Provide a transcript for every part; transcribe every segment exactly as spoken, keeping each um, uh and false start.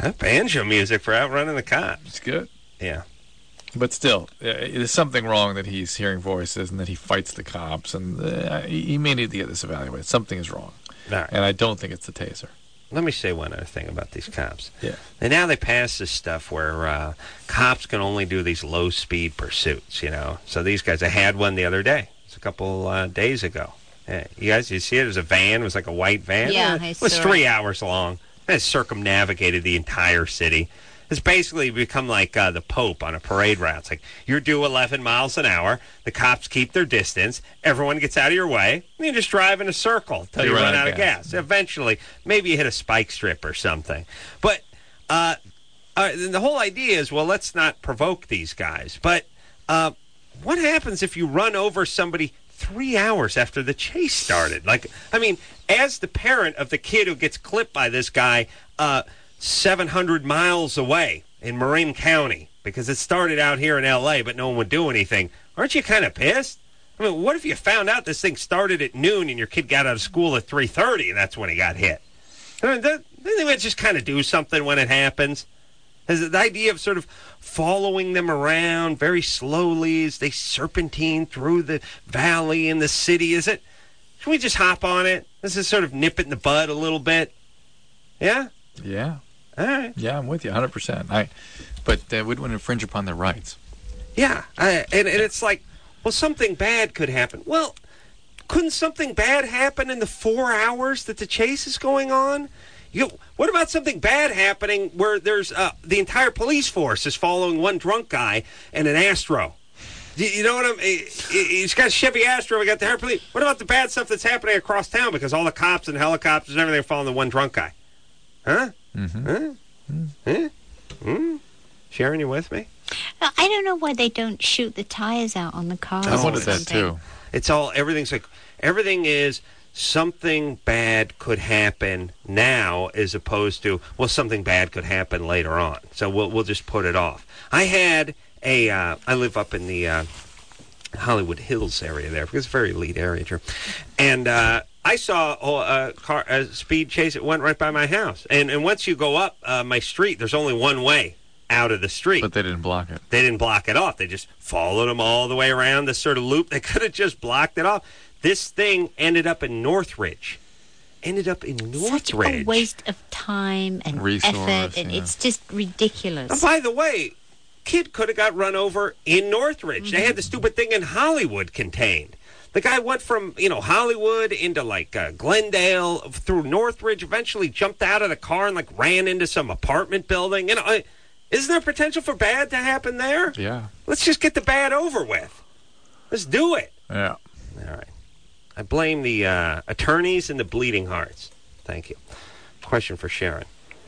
That banjo music for outrunning the cops. It's good. Yeah. But still, uh, there's something wrong that he's hearing voices and that he fights the cops, and uh, he, he may need to get this evaluated. Something is wrong. All right. And I don't think it's the taser. Let me say one other thing about these cops. Yeah. And now they pass this stuff where uh, cops can only do these low-speed pursuits, you know. So these guys, I had one the other day. It's a couple uh, days ago. Yeah. You guys, you see it? It was a van. It was like a white van. Yeah, it, I it was saw three it. hours long. It circumnavigated the entire city. It's basically become like uh, the Pope on a parade route. It's like, you're due eleven miles an hour. The cops keep their distance. Everyone gets out of your way. And you just drive in a circle until you, you run out of gas. gas. Eventually, maybe you hit a spike strip or something. But uh, uh, the whole idea is, well, let's not provoke these guys. But uh, what happens if you run over somebody three hours after the chase started? Like, I mean, as the parent of the kid who gets clipped by this guy, uh, seven hundred miles away in Marin County, because it started out here in L A, but no one would do anything. Aren't you kind of pissed? I mean, what if you found out this thing started at noon and your kid got out of school at three thirty and that's when he got hit? I mean, don't you think just kind of do something when it happens? Is it the idea of sort of following them around very slowly as they serpentine through the valley in the city? Is it? Should we just hop on it? This is sort of nip it in the bud a little bit. Yeah? Yeah. All right. Yeah, I'm with you, one hundred percent. I, but uh, we don't infringe upon their rights. Yeah, I, and, and it's like, well, something bad could happen. Well, couldn't something bad happen in the four hours that the chase is going on? You, what about something bad happening where there's uh, the entire police force is following one drunk guy and an Astro? You, you know what I'm... He's got a Chevy Astro, we got the entire police. What about the bad stuff that's happening across town because all the cops and helicopters and everything are following the one drunk guy? Huh? Mm-hmm. Huh? Mm-hmm. Huh? Mm-hmm. Sharon, you with me? I don't know why they don't shoot the tires out on the cars. I or wanted that something. too. It's all, everything's like, everything is something bad could happen now as opposed to, well, something bad could happen later on. So we'll we'll just put it off. I had a, uh, I live up in the uh, Hollywood Hills area there, because it's a very elite area, Drew. And uh, I saw a, car, a speed chase that went right by my house. And, and once you go up uh, my street, there's only one way out of the street. But they didn't block it. They didn't block it off. They just followed them all the way around this sort of loop. They could have just blocked it off. This thing ended up in Northridge. Ended up in Northridge. Such a waste of time and Resource, effort, and yeah. it's just ridiculous. Oh, by the way, kid could have got run over in Northridge. Mm-hmm. They had the stupid thing in Hollywood contained. The guy went from, you know, Hollywood into, like, uh, Glendale, through Northridge, eventually jumped out of the car and, like, ran into some apartment building. You know, uh, isn't there potential for bad to happen there? Yeah. Let's just get the bad over with. Let's do it. Yeah. All right. I blame the uh, attorneys and the bleeding hearts. Thank you. Question for Sharon.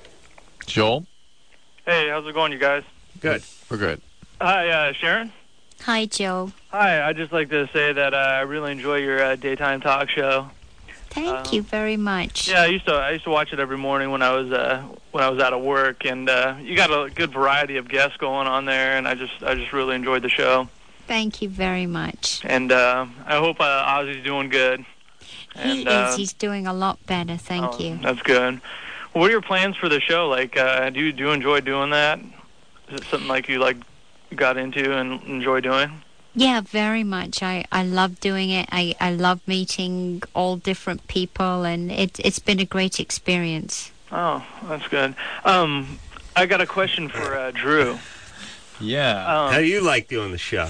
Joel? Hey, how's it going, you guys? Good. We're good. Hi, uh, Sharon? Hi, Joe. Hi, I'd just like to say that uh, I really enjoy your uh, daytime talk show. Thank Um, you very much. Yeah, I used to I used to watch it every morning when I was uh, when I was out of work, and uh, you got a good variety of guests going on there, and I just I just really enjoyed the show. Thank you very much. And uh, I hope uh, Ozzy's doing good. He And, uh, is. He's doing a lot better. Thank oh, you. That's good. What are your plans for the show? Like, uh, do you do you enjoy doing that? Is it something like you like got into and enjoy doing? Yeah, very much. I, I love doing it. I, I love meeting all different people, and it, it's been a great experience. Oh, that's good. Um, I got a question for uh, Drew. Yeah. Um, How do you like doing the show?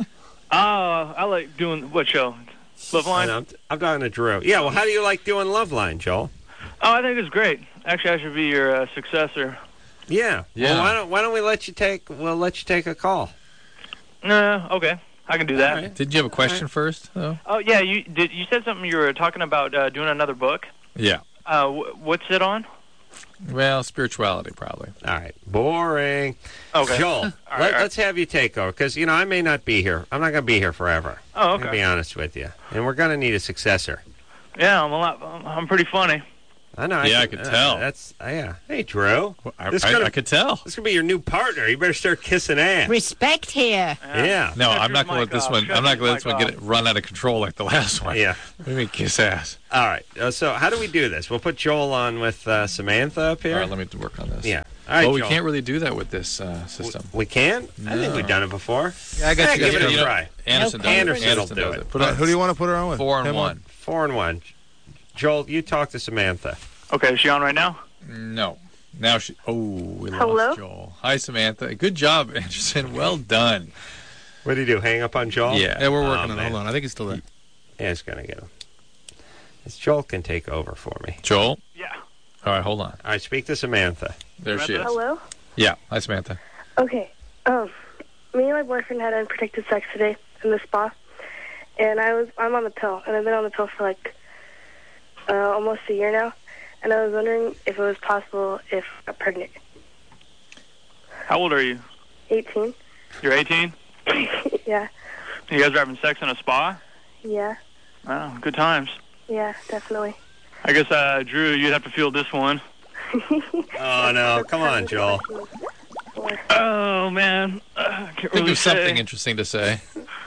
Oh, I like doing what show? Love Line? I'm, I'm talking to Drew. Yeah, well, how do you like doing Loveline, Joel? Oh, I think it's great. Actually, I should be your uh, successor. Yeah. Yeah. Well, why don't why don't we let you take we'll let you take a call. No, okay. I can do that. All right. Didn't you have a question first, though? Oh, yeah, you did. You said something. You were talking about uh, doing another book. Yeah. Uh, wh- what's it on? Well, spirituality, probably. All right. Boring. Okay. Joel, All let, right, all right. let's have you take over, because, you know, I may not be here. I'm not going to be here forever. Oh, I'm going to okay. be honest with you. And we're going to need a successor. Yeah, I'm a lot. I'm pretty funny. I know. Yeah, I, I could tell. That's uh, yeah. Hey, Drew. Well, I, This I, gonna- I could tell. This could be your new partner. You better start kissing ass. Respect here. Yeah. No, Shut I'm your not going to let mic this off. one. Shut I'm not your going to let this mic one get it off. run out of control like the last one. Yeah. What do you mean kiss ass? All right. Uh, so how do we do this? We'll put Joel on with uh, Samantha up here. All right, let me work on this. Yeah. All right, well, we Joel. can't really do that with this uh, system. We can? I think No. we've done it before. Yeah, I got Yeah, you. give it a You know, try. Anderson does Anderson it. will Anderson do does it. it. Put Uh, on who do you want to put her on with? four and Him one. Four and one. Joel, you talk to Samantha. Okay, is she on right now? No. Now she. Oh, we lost Hello? Joel. Hi, Samantha. Good job, Anderson. Well done. What do you do? Hang up on Joel? Yeah. Yeah, we're Oh, working on it. man. Hold on. I think he's still there. Yeah, it's going to get him. It's Joel can take over for me. Joel. Yeah. All right, hold on. All right, speak to Samantha. There she is. Hello? Yeah. Hi, Samantha. Okay. Um, me and my boyfriend had unprotected sex today in the spa, and I was I'm on the pill, and I've been on the pill for like uh, almost a year now, and I was wondering if it was possible if I got pregnant. How old are you? eighteen. You're eighteen? Yeah. You guys are having sex in a spa? Yeah. Oh, good times. Yeah. Definitely. I guess, uh, Drew, you'd have to field this one. Oh, no. Come on, Joel. Oh, man. Uh, can't Think really of something say. interesting to say.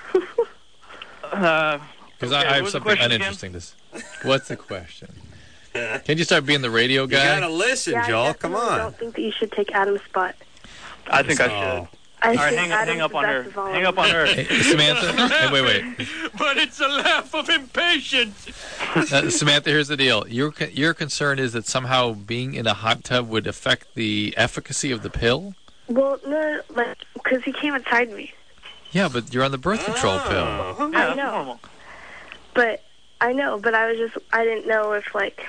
Uh, Because Okay, I, I what have was the something question again? uninteresting to say. What's the question? Can you start being the radio You guy? got to listen, Yeah, Joel. I Come definitely on. don't think that you should take Adam's spot. I think I Oh. should. I All right, think hang, Adam's hang up the on best her. of all Hang of up on them. her. Hey, Samantha? Hey, wait, wait. But it's a laugh of impatience. Uh, Samantha, here's the deal. Your co- your concern is that somehow being in a hot tub would affect the efficacy of the pill? Well, no, like, because he came inside me. Yeah, but you're on the birth control pill. Oh. Yeah, I that's know. normal. But I know, but I was just, I didn't know if, like,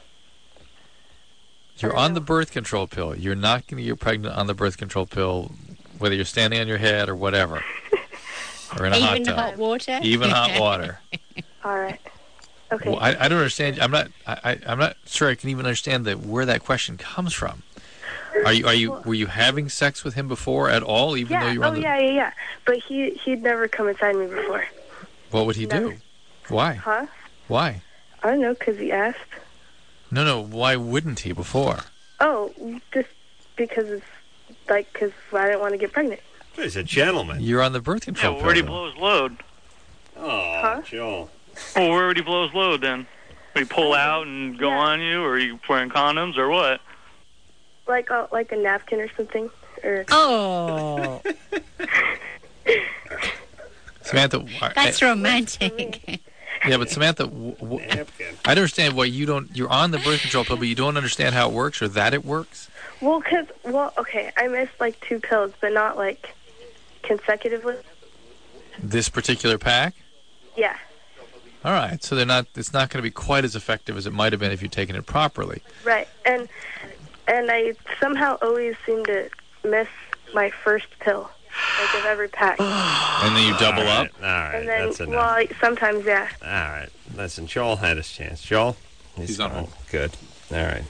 You're on the birth control pill. You're not going to get pregnant on the birth control pill, whether you're standing on your head or whatever. Or in a hot Even tub. hot water. Even hot water. all right. Okay. Well, I, I don't understand. I'm not. I, I- I'm not sure I can even understand that where that question comes from. Are you? Are you? Were you having sex with him before at all? Even though yeah, you were oh, on the. yeah, yeah, yeah. But he, he'd never come inside me before. What would he do? Never. Why? Huh? Why? I don't know, because he asked. No, no. Why wouldn't he before? Oh, just because it's, like, because I didn't want to get pregnant. He's a gentleman. You're on the birth Yeah, control well, where'd he pill. blow his load? Oh, Huh? Joel. Well, where would he blow his load then? Would he pull out and go Yeah. on you, or are you wearing condoms, or what? Like a, like a napkin or something. Or Oh, Samantha. why- that's romantic. Yeah, but Samantha, w- w- Napkin. I don't understand why you don't. You're on the birth control pill, but you don't understand how it works or that it works. Well, because, well, okay, I missed, like, two pills, but not, like, consecutively. This particular pack. Yeah. All right, so they're not. It's not going to be quite as effective as it might have been if you'd taken it properly. Right. And, and I somehow always seem to miss my first pill, like, of every pack. And then you double All up. right, All right, And then, that's enough. well, sometimes, yeah. All right. Listen, Joel had his chance. Joel? He's on home. Good. All right.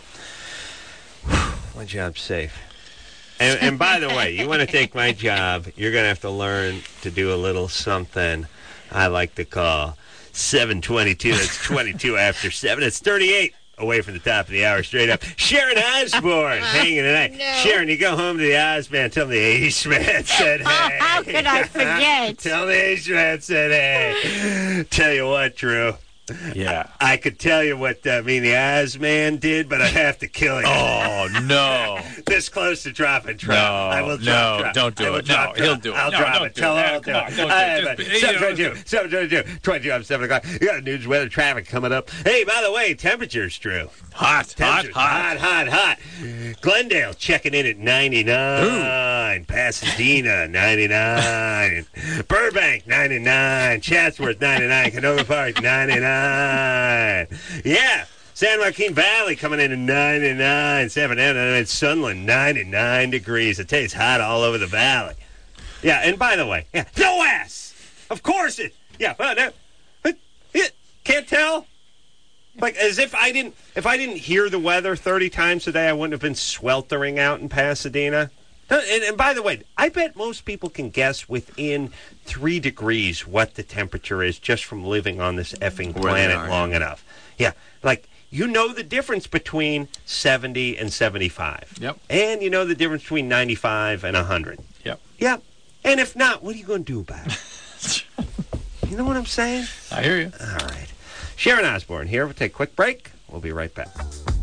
My job's safe. And, and by the way, you want to take my job, you're going to have to learn to do a little something I like to call seven twenty-two. That's twenty-two after seven. It's thirty-eight away from the top of the hour straight up. Sharon Osbourne hanging tonight. No. Sharon, you go home to the Ozman. Tell me the Ace Man said hey. Oh, how could I forget? Tell me the Ace Man said hey. Tell you what, Drew. Yeah. I could tell you what uh, me and the Ozman did, but I'd have to kill you. Oh no. This close to dropping drop. No, I will drop no, drop. don't do I will it. drop, No, he'll drop. do it. I'll No, drop don't it. do Tell it. her I'll Come do on, it. don't do I it. have Just- it. you seven know, twenty-two, seven twenty-two, twenty-two, I'm seven o'clock. You got news, weather, traffic coming up. Hey, by the way, temperatures, Drew. Hot, hot, Temperatures, hot. hot, hot, hot. Glendale checking in at ninety-nine. Pasadena, ninety-nine. Burbank, ninety-nine. Chatsworth, ninety-nine. Canoga Park, ninety-nine. Yeah. San Joaquin Valley coming in at ninety-nine. Seven and Sunland, ninety-nine degrees. I tell you, it's hot all over the valley. Yeah, and by the way, yeah, no ass. Of course it. Yeah, well, no, but it, can't tell. Like as if I didn't, if I didn't hear the weather thirty times a day, I wouldn't have been sweltering out in Pasadena. And, and by the way, I bet most people can guess within three degrees what the temperature is just from living on this effing Where they planet are, long enough. Yeah, like you know the difference between seventy and seventy-five. Yep. And you know the difference between ninety-five and one hundred. Yep. Yep. And if not, what are you going to do about it? You know what I'm saying? I hear you. All right. Sharon Osbourne here. We'll take a quick break. We'll be right back.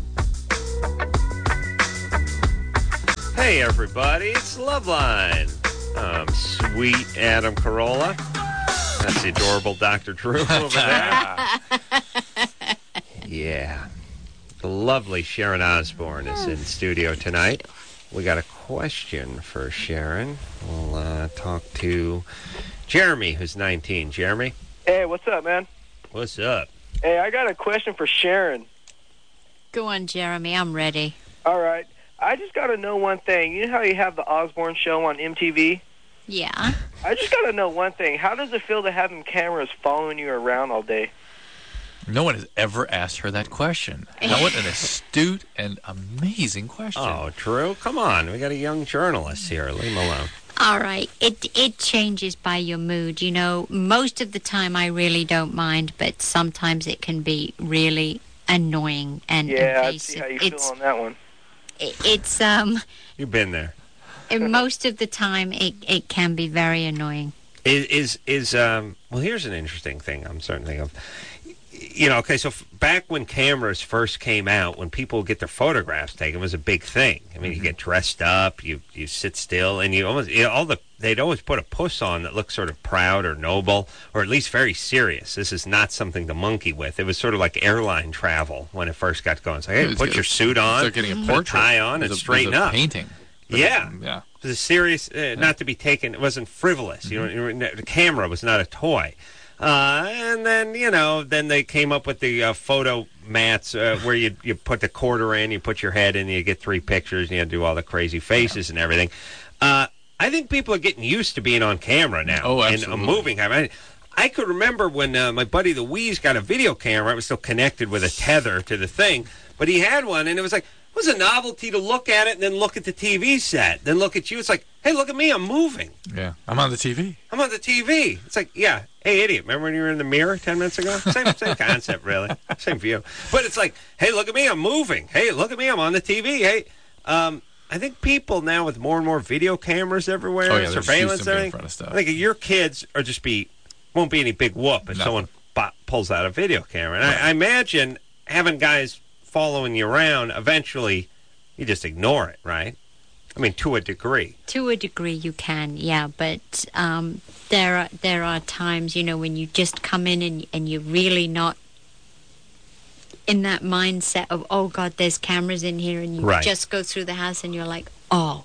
Hey, everybody. It's Loveline. Um, sweet Adam Carolla. That's the adorable Doctor Drew over there. Yeah. The lovely Sharon Osbourne is in studio tonight. We got a question for Sharon. We'll uh, talk to Jeremy, who's nineteen. Jeremy? Hey, what's up, man? What's up? Hey, I got a question for Sharon. Go on, Jeremy. I'm ready. All right. I just got to know one thing. You know how you have the Osbourne show on M T V? Yeah. I just got to know one thing. How does it feel to have them cameras following you around all day? No one has ever asked her that question. Now, what an astute and amazing question. Oh, Drew, come on. We got a young journalist here. Leave him alone. All right. It it changes by your mood. You know, most of the time I really don't mind, but sometimes it can be really annoying and Yeah, I invasive. see how you it's, feel on that one. it- It's um, You've been there. and most of the time it it can be very annoying. Is, is, is um, well, here's an interesting thing I'm starting to think of. You know, okay, so f- back when cameras first came out, when people would get their photographs taken, it was a big thing. I mean, Mm-hmm. you get dressed up, you you sit still, and you almost, you know, all the, they'd always put a puss on that looked sort of proud or noble, or at least very serious. This is not something to monkey with. It was sort of like airline travel when it first got going. It's like, hey, It's put get- your suit on, Start getting a put portrait. a tie on, There's and a- straighten there's a up. painting. Yeah. Yeah. It was a serious, uh, not to be taken, it wasn't frivolous. You know, you know, the camera was not a toy. Uh, and then, you know, then they came up with the uh, photo mats uh, where you you put the quarter in, you put your head in, you get three pictures, and you do all the crazy faces and everything. Uh, I think people are getting used to being on camera now. Oh, and absolutely. uh, moving. I mean, I could remember when uh, my buddy the Wheeze got a video camera. I was still connected with a tether to the thing, but he had one, and it was like, it was a novelty to look at it and then look at the T V set, then look at you. It's like, hey, look at me, I'm moving. Yeah. I'm on the T V. I'm on the T V. It's like, yeah, hey, idiot, remember when you were in the mirror ten minutes ago? Same same concept, really. Same view. But it's like, hey, look at me, I'm moving. Hey, look at me, I'm on the T V. Hey, um, I think people now with more and more video cameras everywhere, Oh, yeah, they're surveillance, used to being in everything, front of stuff. I think your kids are just be, won't be any big whoop if No. someone bo- pulls out a video camera. And I, I imagine having guys following you around, eventually you just ignore it, right? I mean, to a degree. To a degree, you can, yeah. But um, there are there are times, you know, when you just come in and and you're really not in that mindset of, oh God, there's cameras in here, and you Right. just go through the house and you're like, oh,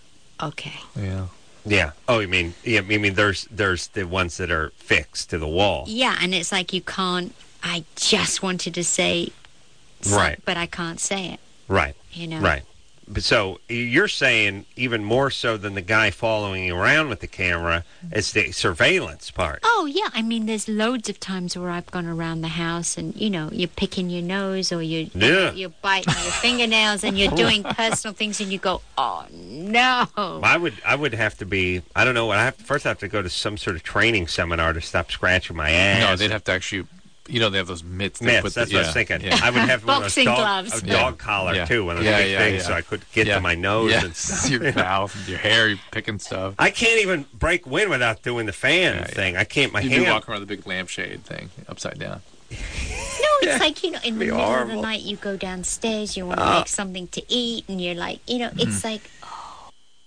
okay. Yeah. Yeah. Oh, you mean, yeah, you mean there's there's the ones that are fixed to the wall. Yeah, and it's like you can't. I just wanted to say, so- Right. but I can't say it. Right. You know, Right. But so you're saying even more so than the guy following you around with the camera is the surveillance part. Oh, yeah. I mean, there's loads of times where I've gone around the house and, you know, you're picking your nose or you're, Yeah. you're biting your fingernails and you're doing personal things and you go, oh, no. I would I would have to be I don't know what I have first I have to go to some sort of training seminar to stop scratching my ass. No, they'd have to actually, you know, they have those mitts. they Mitts, put that's the, what I yeah, was thinking. Yeah. I would have one of those Boxing dog, gloves. a Yeah. dog collar Yeah. too, one of the Yeah, big yeah, things, yeah. so I could get Yeah. to my nose yeah. and stuff. Your mouth, and your hair, you're picking stuff. I can't even break wind without doing the fan Yeah, yeah. thing. I can't. My You'd hand. be walking around with a big lampshade thing upside down. No, it's like, you know, in the Be middle of horrible. the night, you go downstairs, you want to Oh. make something to eat, and you're like, you know, Mm-hmm. it's like, oh,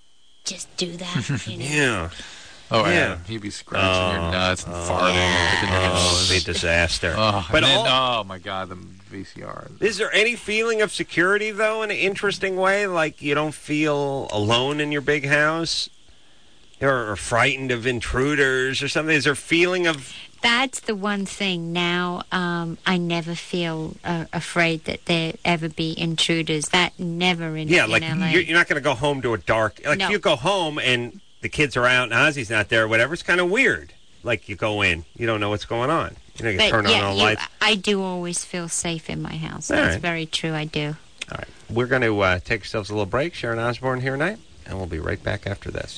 just do that. You know? Yeah. Oh, Yeah. yeah. He'd be scratching your nuts and farting Yeah. and picking your Oh, it'd be a nose. disaster. Oh, but and then, all, oh my God, the V C R. is there any feeling of security though, in an interesting way? Like you don't feel alone in your big house, or, or frightened of intruders or something? Is there a feeling of That's the one thing now. Um, I never feel uh, afraid that there ever be intruders. That never in, yeah, in like L A. you're, you're not going to go home to a dark. Like No. if you go home and the kids are out and Ozzy's not there, or whatever, it's kind of weird. Like you go in, you don't know what's going on. You know, you But turn yeah, on all you, lights. I do always feel safe in my house. All That's right. very true. I do. All right, we're going to uh, take ourselves a little break. Sharon Osbourne here tonight, and we'll be right back after this.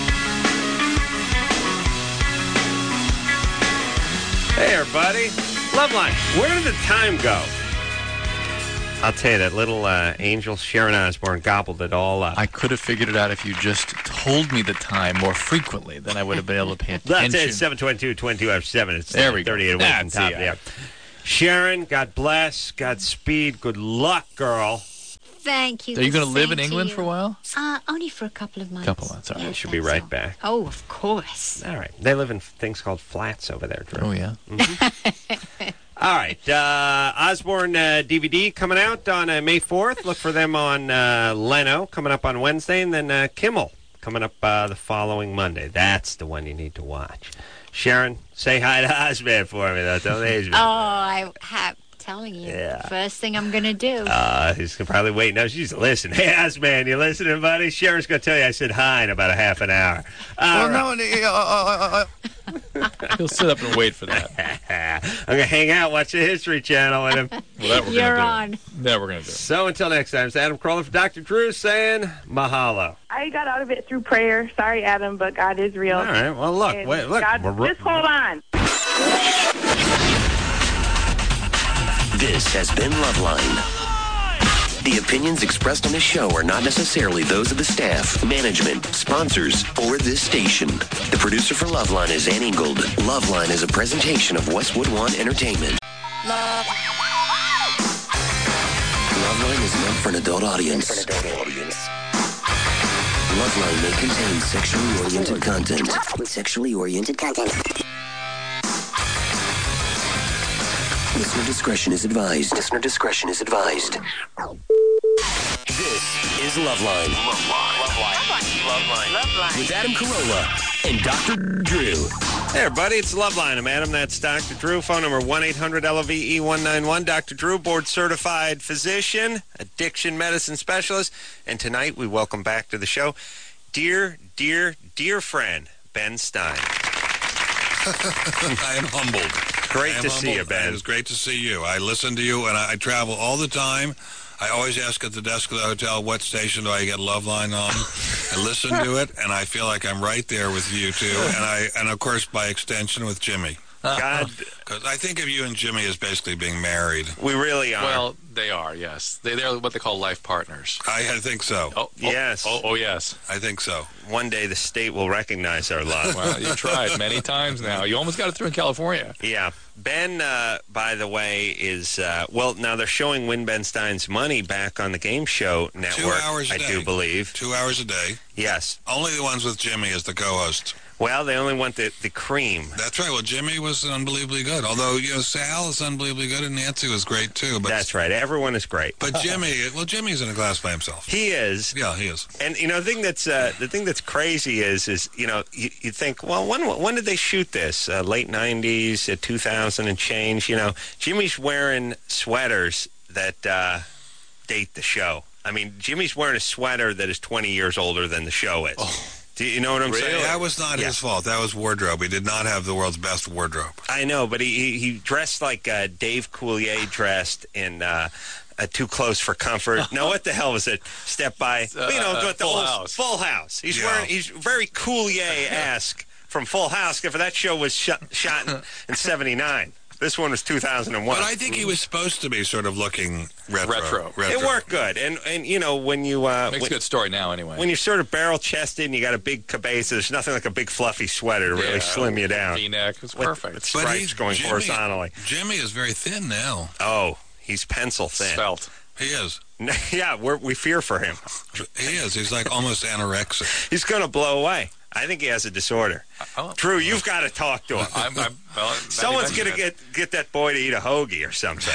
Hey, everybody. Loveline, where did the time go? I'll tell you, that little uh, angel Sharon Osbourne gobbled it all up. I could have figured it out if you just told me the time more frequently. Then I would have been able to pay attention. That's it, seven twenty-two, twenty-two after seven. It's there we go. thirty-eight away from top of the hour. Sharon, God bless, Godspeed, good luck, girl. Thank you. Are you going to live in Same to England you. for a while? Uh, only for a couple of months. Couple months, all right. Yeah, You should I be think right so. back. Oh, of course. All right. They live in things called flats over there, Drew. Oh, yeah. All right. Uh, Osborne uh, D V D coming out on uh, May fourth. Look for them on uh, Leno coming up on Wednesday. And then uh, Kimmel coming up uh, the following Monday. That's the one you need to watch. Sharon, say hi to Osman for me, though. Don't age me. Oh, I have telling you. Yeah. First thing I'm going to do. Uh, he's probably waiting. No, she's listening. Hey, Osman, you listening, buddy? Sharon's going to tell you I said hi in about a half an hour. All right. no, uh, uh, uh, he'll sit up and wait for that. I'm going to hang out, watch the History Channel with him. Well, that we're You're gonna do. on. That we're going to do. So until next time, it's Adam Carolla for Doctor Drew saying mahalo. I got out of it through prayer. Sorry, Adam, but God is real. All right. Well, look. And Wait, look. God, We're- just hold on. This has been Loveline. The opinions expressed on this show are not necessarily those of the staff, management, sponsors, or this station. The producer for Loveline is Ann Ingold. Loveline is a presentation of Westwood One Entertainment. Love. Loveline is meant for an adult audience. Loveline may contain sexually oriented content. Sexually oriented content. Listener discretion is advised. Listener discretion is advised. This is Loveline. Loveline. Loveline. Loveline. Loveline. With Adam Carolla and Doctor Drew. Hey, everybody. It's Loveline. I'm Adam. That's Doctor Drew. Phone number one eight hundred L O V E one nine one. Doctor Drew, board-certified physician, addiction medicine specialist. And tonight we welcome back to the show dear, dear, dear friend, Ben Stein. I am humbled. Great I am to see you, humbled. Ben. It is great to see you. I listen to you, and I, I travel all the time. I always ask at the desk of the hotel, what station do I get Loveline on? I listen to it, and I feel like I'm right there with you, too. And, I, and of course, by extension, with Jimmy. God, Because I think of you and Jimmy as basically being married. we really are. Well, they are, yes. They, they're what they call life partners. I, I think so. Oh, oh, Yes. Oh, oh, yes. I think so. One day the state will recognize our love. Well, you tried many times now. You almost got it through in California. Yeah. Ben, uh, by the way, is, uh, well, now they're showing Win Ben Stein's Money back on the Game Show Network, hours a I day. do believe. Two hours a day. Yes. Only the ones with Jimmy as the co-host. Well, they only want the, the cream. That's right. Well, Jimmy was unbelievably good. Although, you know, Sal is unbelievably good, and Nancy was great, too. But That's right. Everyone is great. But Jimmy, well, Jimmy's in a class by himself. He is. Yeah, he is. And you know, the thing that's uh, the thing that's crazy is is you know you, you think, well, when when did they shoot this? Uh, late nineties, uh, two thousand and change. You know, Jimmy's wearing sweaters that uh, date the show. I mean, Jimmy's wearing a sweater that is twenty years older than the show is. Oh. Do you know what I'm saying? That was not Yeah. his fault. That was wardrobe. He did not have the world's best wardrobe. I know, but he he, he dressed like uh, Dave Coulier dressed in. Uh, Uh, Too Close for Comfort. No, what the hell was it? Step by, Uh, you know, uh, the, the Full old, House. Full House. He's Yeah. wearing, he's very Coulier-esque from Full House. If that show was shot, shot in, in seventy-nine. This one was two thousand one. But I think he was supposed to be sort of looking retro. Retro. It worked good, and and you know when you uh, Makes when, a good story now, anyway. when you're sort of barrel chested and you got a big cabeza, there's nothing like a big fluffy sweater to really Yeah, slim you down. V-neck. It's With- perfect. with But stripes he's going Jimmy, horizontally. Jimmy is very thin now. Oh, he's pencil thin. Svelte. He is. Yeah, we're, we fear for him. He is. He's like almost anorexic. He's going to blow away. I think he has a disorder. Oh. Drew, you've got to talk to him. I'm, I'm, well, Someone's going going to get get that boy to eat a hoagie or something.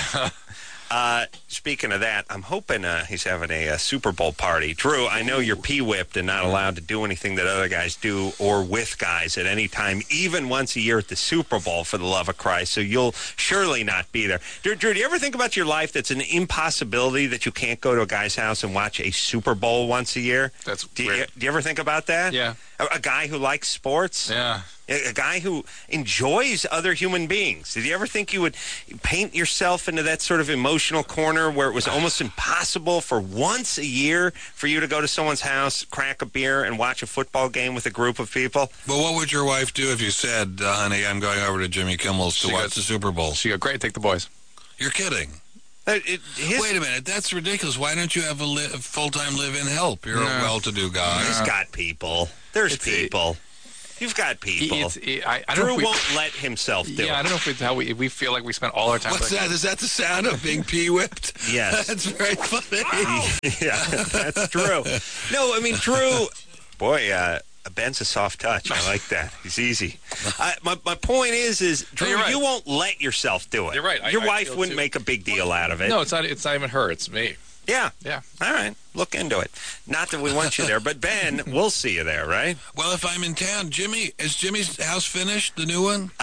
uh, speaking of that, I'm hoping uh, he's having a, a Super Bowl party. Drew, I know you're pee-whipped and not allowed to do anything that other guys do or with guys at any time, even once a year at the Super Bowl, for the love of Christ, so you'll surely not be there. Drew, Drew, do you ever think about your life that's an impossibility that you can't go to a guy's house and watch a Super Bowl once a year? That's do you, weird. do you ever think about that? Yeah. A, a guy who likes sports? Yeah. A, a guy who enjoys other human beings. Did you ever think you would paint yourself into that sort of emotional corner where it was almost impossible for once a year for you to go to someone's house, crack a beer, and watch a football game with a group of people? Well, what would your wife do if you said, uh, honey, I'm going over to Jimmy Kimmel's to She watch goes- the Super Bowl? She go, great, take the boys. You're kidding. Uh, it- his- Wait a minute, that's ridiculous. Why don't you have a, li- a full-time live-in help? You're No. a well-to-do guy. He's got people. There's It's a- people. You've got people. It's, it, I, I don't know Drew if we, won't let himself do Yeah, I it. don't know if it's how we, if we feel like we spent all our time. What's like, that? Is that the sound of being pee-whipped? Yes. That's very funny. Yeah, that's Drew. No, I mean, Drew, boy, uh, Ben's a soft touch. I like that. He's easy. I, my, my point is, is Drew, you're right. you won't let yourself do it. You're right. I- Your I wife feel wouldn't too. make a big deal out of it. No, it's not. It's not even her. It's me. Yeah. Yeah. All right. Look into it. Not that we want you there, but Ben, we'll see you there, right? Well, if I'm in town, Jimmy, is Jimmy's house finished, the new one?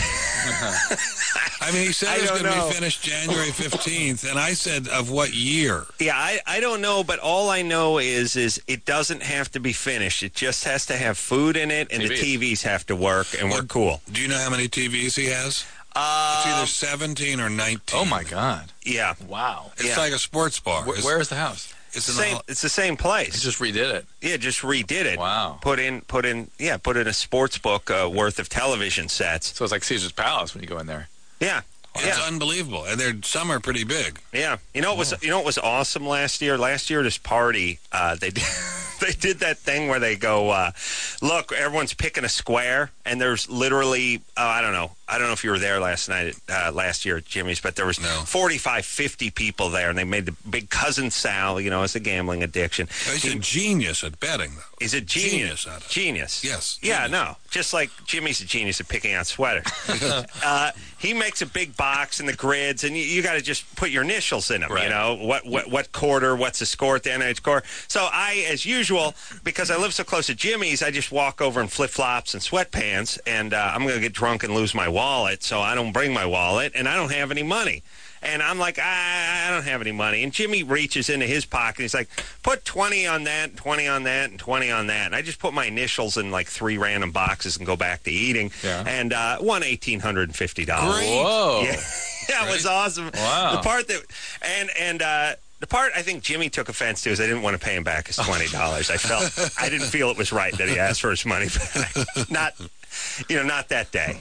I mean, he said I it was don't going to know. be finished January fifteenth, and I said, of what year? Yeah, I, I don't know, but all I know is is it doesn't have to be finished. It just has to have food in it, and T the Vs. T Vs have to work, and we're cool. Do you know how many T Vs he has? Uh, It's either seventeen or nineteen. Oh my God! yeah. Wow. It's yeah. like a sports bar. Where, It's- where is the house? It's in Same, the, it's the same place. He just redid it. Yeah, just redid it. Wow. Put in, put in, yeah, put in a sports book uh, worth of television sets. So it's like Caesar's Palace when you go in there. Yeah, it's yeah, unbelievable, and they're some are pretty big. yeah. You know what was, you know what was awesome last year? Last year, at this party, uh, they did, they did that thing where they go, uh, look, everyone's picking a square, and there's literally, uh, I don't know, I don't know if you were there last night, at, uh, last year at Jimmy's, but there was No. forty-five, fifty people there, and they made the big cousin Sal, you know, as a gambling addiction. He's a genius at betting, though. Is it genius? Genius at it. Genius. Yes, Yeah, genius. no. Just like Jimmy's a genius at picking out sweaters. uh, he makes a big box and the grids, and you, you got to just put your initials in them. You Right. know, what, what what quarter, what's the score at the end of each quarter. So I, as usual, because I live so close to Jimmy's, I just walk over in flip flops and sweatpants, and uh, I'm going to get drunk and lose my wallet. So I don't bring my wallet, and I don't have any money. And I'm like, I, I don't have any money. And Jimmy reaches into his pocket. And he's like, put twenty on that, twenty on that, and twenty on that. And I just put my initials in like three random boxes and go back to eating. Yeah. And uh, won one thousand eight hundred fifty dollars. Great. Whoa. Yeah, yeah, it was awesome. Wow. The part that, and, and, uh, the part I think Jimmy took offense to is I didn't want to pay him back his twenty dollars. I felt, I didn't feel it was right that he asked for his money back. Not, you know, not that day.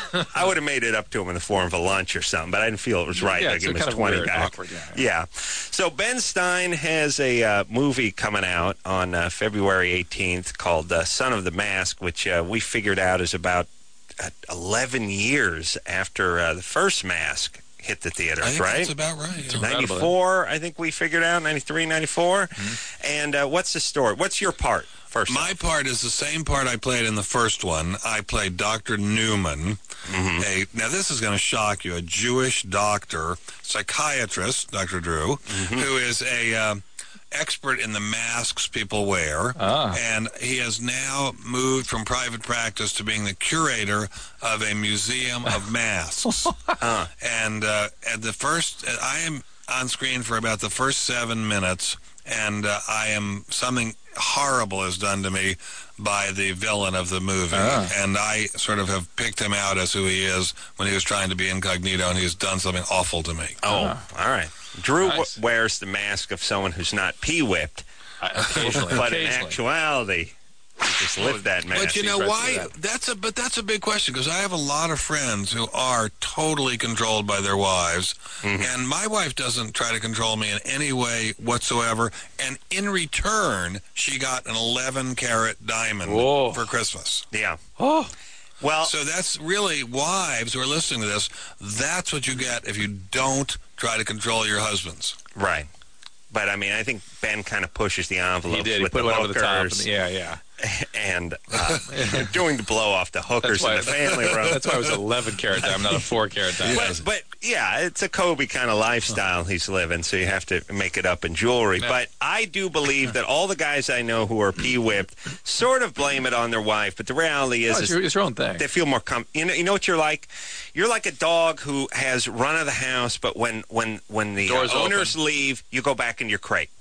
I would have made it up to him in the form of a lunch or something, but I didn't feel it was right Yeah, to it's give him kind his of twenty weird, back. awkward, yeah. Yeah. So Ben Stein has a uh, movie coming out on uh, February eighteenth called uh, Son of the Mask, which uh, we figured out is about uh, eleven years after uh, the first Mask hit the theaters, I think right? that's about right. yeah. ninety-four, I think we figured out, ninety-three, ninety-four. Mm-hmm. And uh, what's the story? What's your part, first My off? part is the same part I played in the first one. I played Doctor Newman. Mm-hmm. A, now, this is going to shock you. A Jewish doctor, psychiatrist, Doctor Drew, Mm-hmm. who is a um, expert in the masks people wear. Ah. And he has now moved from private practice to being the curator of a museum of masks. And uh, at the first, I am on screen for about the first seven minutes, and uh, I am something horrible is done to me by the villain of the movie, Ah. and I sort of have picked him out as who he is when he was trying to be incognito, and he's done something awful to me. Oh, all right. Drew w- Nice. wears the mask of someone who's not pee-whipped, Occasionally. but in occasionally. actuality, you just lift that mask. But you know right why? through that. That's a but that's a big question, because I have a lot of friends who are totally controlled by their wives, Mm-hmm. and my wife doesn't try to control me in any way whatsoever. And in return, she got an eleven carat diamond Whoa. for Christmas. Yeah. Oh, Well, So that's really, wives who are listening to this, that's what you get if you don't try to control your husbands. right. But, I mean, I think Ben kind of pushes the envelope he did. He with put the one over the top. hookers And, yeah, yeah. and uh, doing the blow-off to hookers in the family room. That's why it was eleven carat diamond, not a four carat diamond. But, but yeah, it's a Kobe kind of lifestyle he's living, so you have to make it up in jewelry. Yeah. But I do believe that all the guys I know who are pee-whipped sort of blame it on their wife, but the reality is, Oh, it's, is your, it's your own thing. they feel more com- you know you know what you're like? You're like a dog who has run of the house, but when when when the uh, Doors owners open. leave, you go back in your crate. Yeah.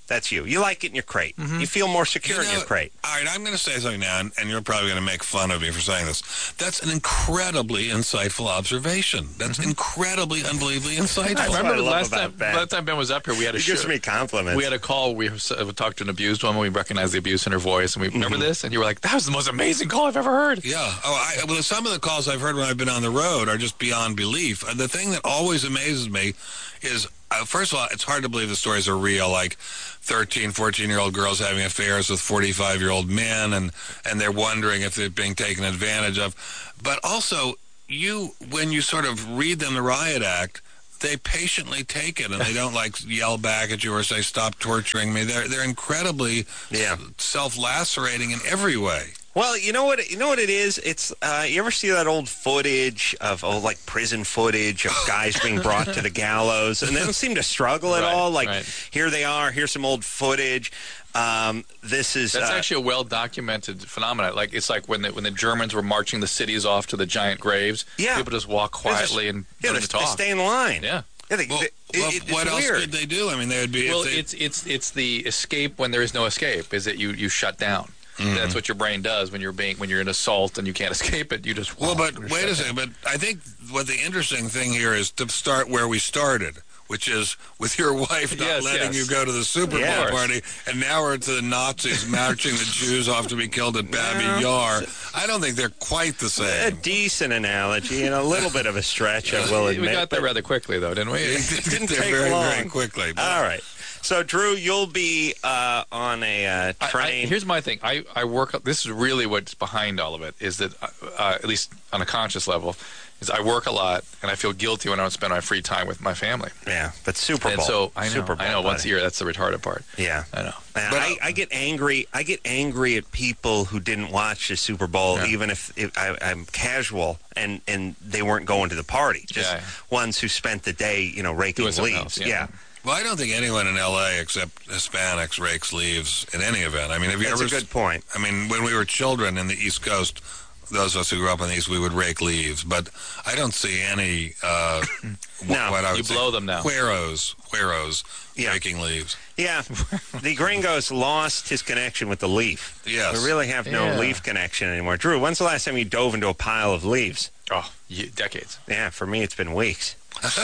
That's you. You like it in your crate. Mm-hmm. You feel more secure You know, in your crate. All right, I'm going to say something now, and, and you're probably going to make fun of me for saying this. That's an incredibly insightful observation. That's Mm-hmm. incredibly, unbelievably insightful. I what remember I the love last about time, Ben. last time Ben was up here, we had a He show. gives me compliments. We had a call. We, uh, we talked to an abused woman. We recognized the abuse in her voice, and we remember this. And you were like, "That was the most amazing call I've ever heard." Yeah. Oh, I, well, some of the calls I've heard when I've been on the road are just beyond belief. Uh, The thing that always amazes me is, uh, first of all, it's hard to believe the stories are real. Like thirteen, fourteen-year-old girls having affairs with forty-five-year-old men, and, and they're wondering if they're being taken advantage of. But also, you, when you sort of read them the riot act, they patiently take it, and they don't like yell back at you or say, "Stop torturing me." They're they're incredibly Yeah. self-lacerating in every way. Well, you know what? You know what it is. It's uh, you ever see that old footage of oh, like prison footage of guys being brought to the gallows, and they don't seem to struggle at Right, all. Like right. here they are. Here's some old footage. Um, this is That's uh, actually a well documented phenomenon. Like it's like when the when the Germans were marching the cities off to the giant graves. Yeah. People just walk quietly and yeah. learn They, to talk. they stay in line. Yeah. Yeah. They, Well, they, well, it, it's what else weird. could they do? I mean, they would be. Well, if they, it's it's it's the escape when there is no escape. Is that you you shut down. Mm-hmm. That's what your brain does when you're being when you're in assault and you can't escape it. You just Well, walk but and wait shut a second. But I think what the interesting thing here is to start where we started, which is with your wife not Yes, letting yes. you go to the Super Yeah. Bowl party, and now we're to the Nazis marching the Jews off to be killed at Babi Yar. I don't think they're quite the A same. decent analogy and a little bit of a stretch, I will We admit. got there but- rather quickly, though, didn't we? It didn't They're take very, long. very quickly. But All right. So, Drew, you'll be uh, on a uh, I- I- train. here's my thing. I, I work. This is really what's behind all of it. Is that uh, uh, at least on a conscious level, is I work a lot and I feel guilty when I don't spend my free time with my family. yeah, but Super Bowl. And so I know. Super Bowl, I know. Once a buddy. year, that's the retarded part. Yeah. I know. Man, But, I, uh, I get angry. I get angry at people who didn't watch the Super Bowl, Yeah. even if, if I, I'm casual and, and they weren't going to the party. Just Yeah. ones who spent the day, you know, raking Doing something leaves. else, yeah. Well, I don't think anyone in L A except Hispanics rakes leaves in any event. I mean, have you That's ever? a good point. I mean, when we were children in the East Coast, those of us who grew up on the East, we would rake leaves. But I don't see any. Uh, wh- No, what I would you say, blow them now. Güeros, güeros, Yeah. raking leaves. Yeah, the Gringo's lost his connection with the leaf. Yes. We really have no Yeah. leaf connection anymore. Drew, when's the last time you dove into a pile of leaves? Oh, ye- decades. Yeah, for me, it's been weeks.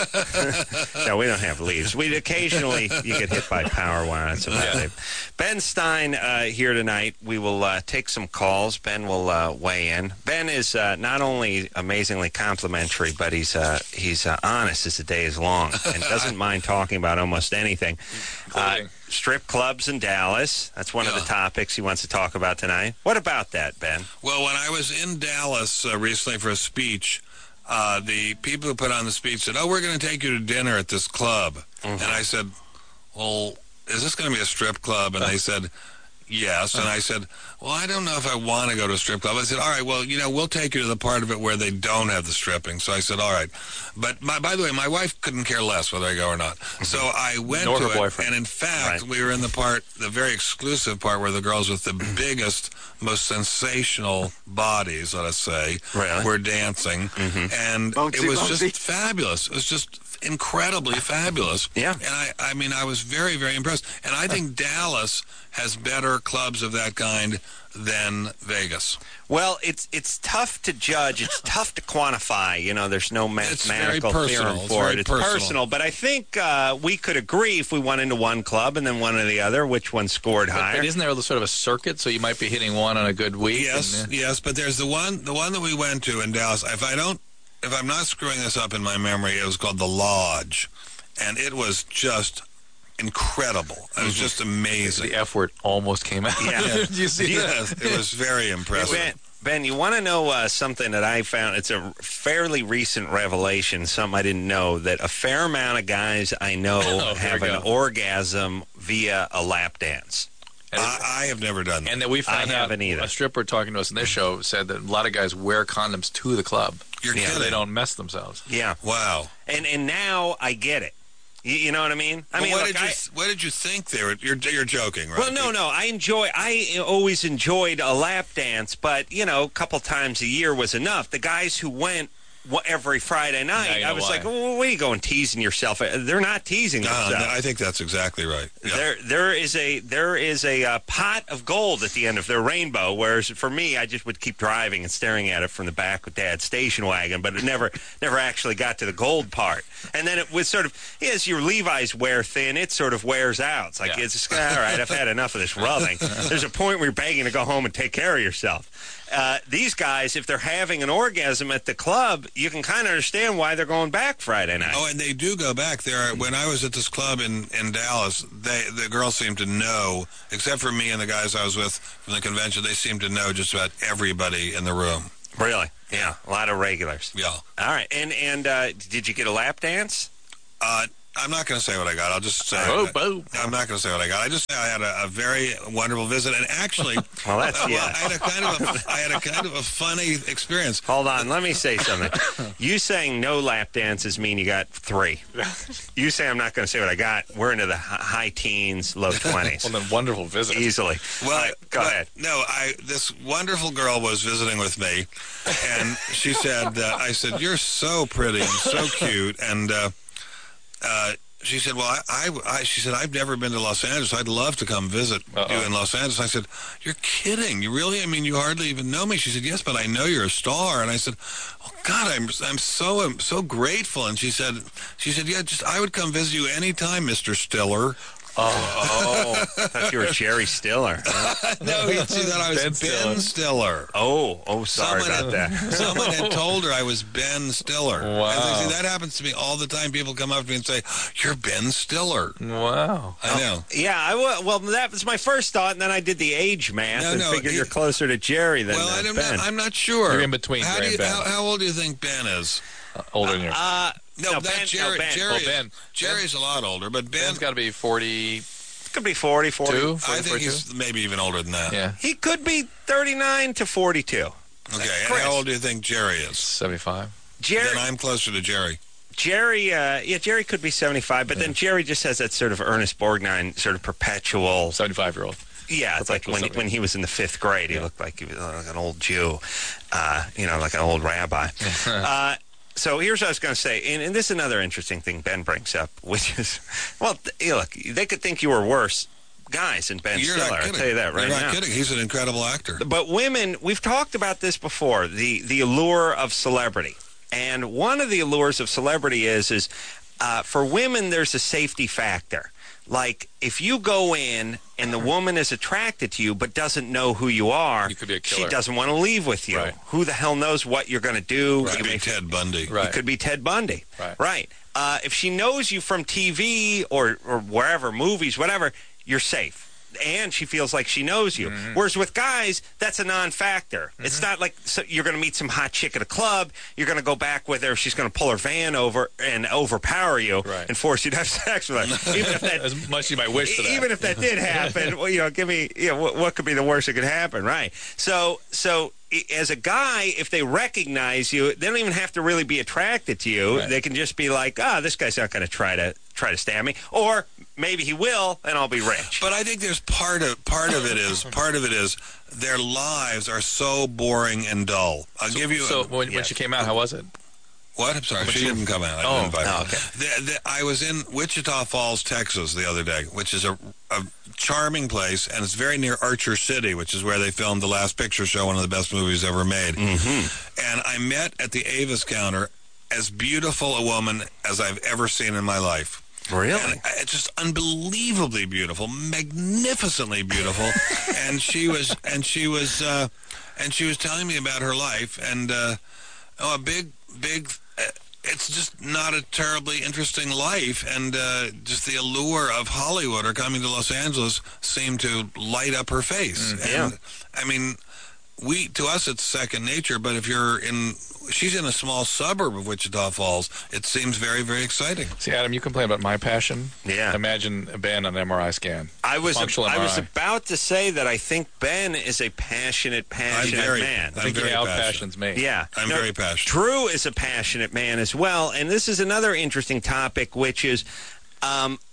No, we don't have leaves. We occasionally you get hit by power wire. That's about Yeah. it. Ben Stein uh, here tonight. We will uh, take some calls. Ben will uh, weigh in. Ben is uh, not only amazingly complimentary, but he's uh, he's uh, honest as the day is long and doesn't mind talking about almost anything. Uh, Including- strip clubs in Dallas. That's one of the Yeah. topics he wants to talk about tonight. What about that, Ben? Well, when I was in Dallas uh, recently for a speech, uh, the people who put on the speech said, "Oh, we're going to take you to dinner at this club." Mm-hmm. And I said, "Well, is this going to be a strip club?" And they said, "Yes." And I said, "Well, I don't know if I want to go to a strip club." I said, "All right, well, you know, we'll take you to the part of it where they don't have the stripping." So I said, "All right." But my, by the way, my wife couldn't care less whether I go or not. So I went Nor to her it, boyfriend. and in fact, Right. we were in the part, the very exclusive part, where the girls with the biggest, most sensational bodies, let us say, Really? were dancing, and it was just fabulous. It was just incredibly fabulous. Yeah. And I, I mean, I was very, very impressed. And I think Dallas has better clubs of that kind than Vegas. Well, it's it's tough to judge. It's tough to quantify. You know, there's no It's very mathematical personal. theorem It's for very it. It's personal. personal. But I think uh, we could agree if we went into one club and then one or the other, which one scored But, higher. but isn't there a sort of a circuit? So you might be hitting one on a good week. Yes, and, uh, yes, but there's the one, the one that we went to in Dallas. If I don't, if I'm not screwing this up in my memory, it was called the Lodge, and it was just incredible. It was just amazing. the F word almost came out. Yeah. Did you see that? Yes, it was very impressive. Ben, Ben, you want to know uh, something that I found? It's a fairly recent revelation, something I didn't know, that a fair amount of guys I know Oh, there have we an go. orgasm via a lap dance. And, I, I have never done that. and then we found I out haven't either. a stripper talking to us in this show said that a lot of guys wear condoms to the club. You're Yeah, So kidding. they don't mess themselves. Yeah. Wow. And and now I get it. You, you know what I mean? I Well, mean, what look, did you I- what did you think they were? You're you're joking, right? Well, no, no. I enjoy. I always enjoyed a lap dance, but you know, a couple times a year was enough. The guys who went wh- every Friday Now night. you I know was why. like, well, what are you going teasing yourself? They're not teasing No, themselves. I think that's exactly right. Yeah. There, there is a there is a uh, pot of gold at the end of their rainbow. Whereas for me, I just would keep driving and staring at it from the back with Dad's station wagon, but it never never actually got to the gold part. And then it was sort of as your Levi's wear thin, it sort of wears out. It's like Yeah. it's just, all right. I've had enough of this rubbing. There's a point where you're begging to go home and take care of yourself. Uh, these guys, if they're having an orgasm at the club, you can kind of understand why they're going back Friday night. Oh, and they do go back there. When I was at this club in, in Dallas, they the girls seemed to know, except for me and the guys I was with from the convention, they seemed to know just about everybody in the room. Really? Yeah, a lot of regulars. Yeah. All right, and and uh, did you get a lap dance? Uh, I'm not going to say what I got. I'll just say. Oh, boo. I'm not going to say what I got. I just say I had a, a very wonderful visit, and actually, Well, that's well, yeah. I had a kind of a, I had a kind of a funny experience. Hold on, let me say something. You saying no lap dances mean you got three. You say I'm not going to say what I got. We're into the hi- high teens, low twenties, Well, then wonderful visit. easily. Well, All right, go but- ahead. No, I this wonderful girl was visiting with me, and she said, uh, "I said you're so pretty and so cute," and uh, uh, she said, "Well, I, I, I," she said, "I've never been to Los Angeles. I'd love to come visit Uh-oh. you in Los Angeles." I said, "You're kidding? You really? I mean, you hardly even know me." She said, "Yes, but I know you're a star." And I said, "Oh God, I'm I'm so I'm so grateful." And she said, "She said, yeah, just I would come visit you anytime, Mister Stiller." Oh, I thought you were Jerry Stiller. No, he, she thought I was Ben Ben, Stiller. Stiller. Oh, oh, sorry Someone about had, that. Someone had told her I was Ben Stiller. Wow. And they see, that happens to me all the time. People come up to me and say, "You're Ben Stiller." Wow. I know. Yeah, I w- well, that was my first thought, and then I did the age math No, and no, figured he- you're closer to Jerry than Well, uh, I'm Ben. not, I'm not sure. You're in between How, Jerry do you, and Ben. how, how old do you think Ben is? Uh, older than you. uh, No, no, that Ben, Jerry. no, Ben. Jerry Oh, is- Ben. Jerry's a lot older, but Ben. Ben's got to be forty-two, Could be forty, forty. forty, I think forty-two? he's maybe even older than that. Yeah, He could be thirty-nine to forty-two. Okay, and Chris. how old do you think Jerry is? seventy-five. Jerry, Then I'm closer to Jerry. Jerry, uh, yeah, Jerry could be seventy-five, but then Jerry just has that sort of Ernest Borgnine sort of perpetual. seventy-five-year-old. Yeah, it's like Perpetual when he, seventy. when he was in the fifth grade, he Yeah. looked like he was like an old Jew, uh, you know, like an old rabbi. uh, so here's what I was going to say, and, and this is another interesting thing Ben brings up, which is, well, th- look, they could think you were worse guys than Ben You're Stiller. not I'll kidding. tell you that right You're not now. kidding. He's an incredible actor. But women, we've talked about this before, the, the allure of celebrity. And one of the allures of celebrity is, is uh, for women, there's a safety factor. Like, if you go in and the woman is attracted to you but doesn't know who you are, You could be a she killer. doesn't want to leave with you. Right. Who the hell knows what you're going to do? Could You be may- Ted Bundy. Right. it could be Ted Bundy. Right. Right. Uh, if she knows you from T V or, or wherever, movies, whatever, you're safe. And she feels like she knows you. Mm-hmm. Whereas with guys, that's a non-factor. It's not like so you're going to meet some hot chick at a club. You're going to go back with her. She's going to pull her van over and overpower you Right. and force you to have sex with her. Even if that, As much as you might wish for that. even if that did happen, well, you know, give me, you know, what, what could be the worst that could happen, right? So, so i- as a guy, if they recognize you, they don't even have to really be attracted to you. Right. They can just be like, ah, this guy's not going to try to try to stab me, or maybe he will, and I'll be rich. But I think there's part of part of it is part of it is their lives are so boring and dull. I'll give you So a, when, when she came out, how was it? what? I'm sorry, But she she- didn't come out. I Oh. didn't invite her. Oh, okay. The- the- I was in Wichita Falls, Texas, the other day, which is a, a charming place, and it's very near Archer City, which is where they filmed The Last Picture Show, one of the best movies ever made. Mm-hmm. And I met at the Avis counter as beautiful a woman as I've ever seen in my life. Really? And I- it's just unbelievably beautiful, magnificently beautiful, and she was and she was uh, and she was telling me about her life, and uh, oh, a big big. Uh, it's just not a terribly interesting life, and uh, just the allure of Hollywood or coming to Los Angeles seemed to light up her face. yeah. And I mean, we to us it's second nature, but if you're in, she's in a small suburb of Wichita Falls, it seems very, very exciting. See, Adam, you complain about my passion. Yeah. Imagine Ben on an M R I scan. I was Functional I was M R I. about to say that I think Ben is a passionate, passionate very- man. I'm I think he very out passionate. passions me. Yeah. I'm No, very passionate. Drew is a passionate man as well. And this is another interesting topic, which is um,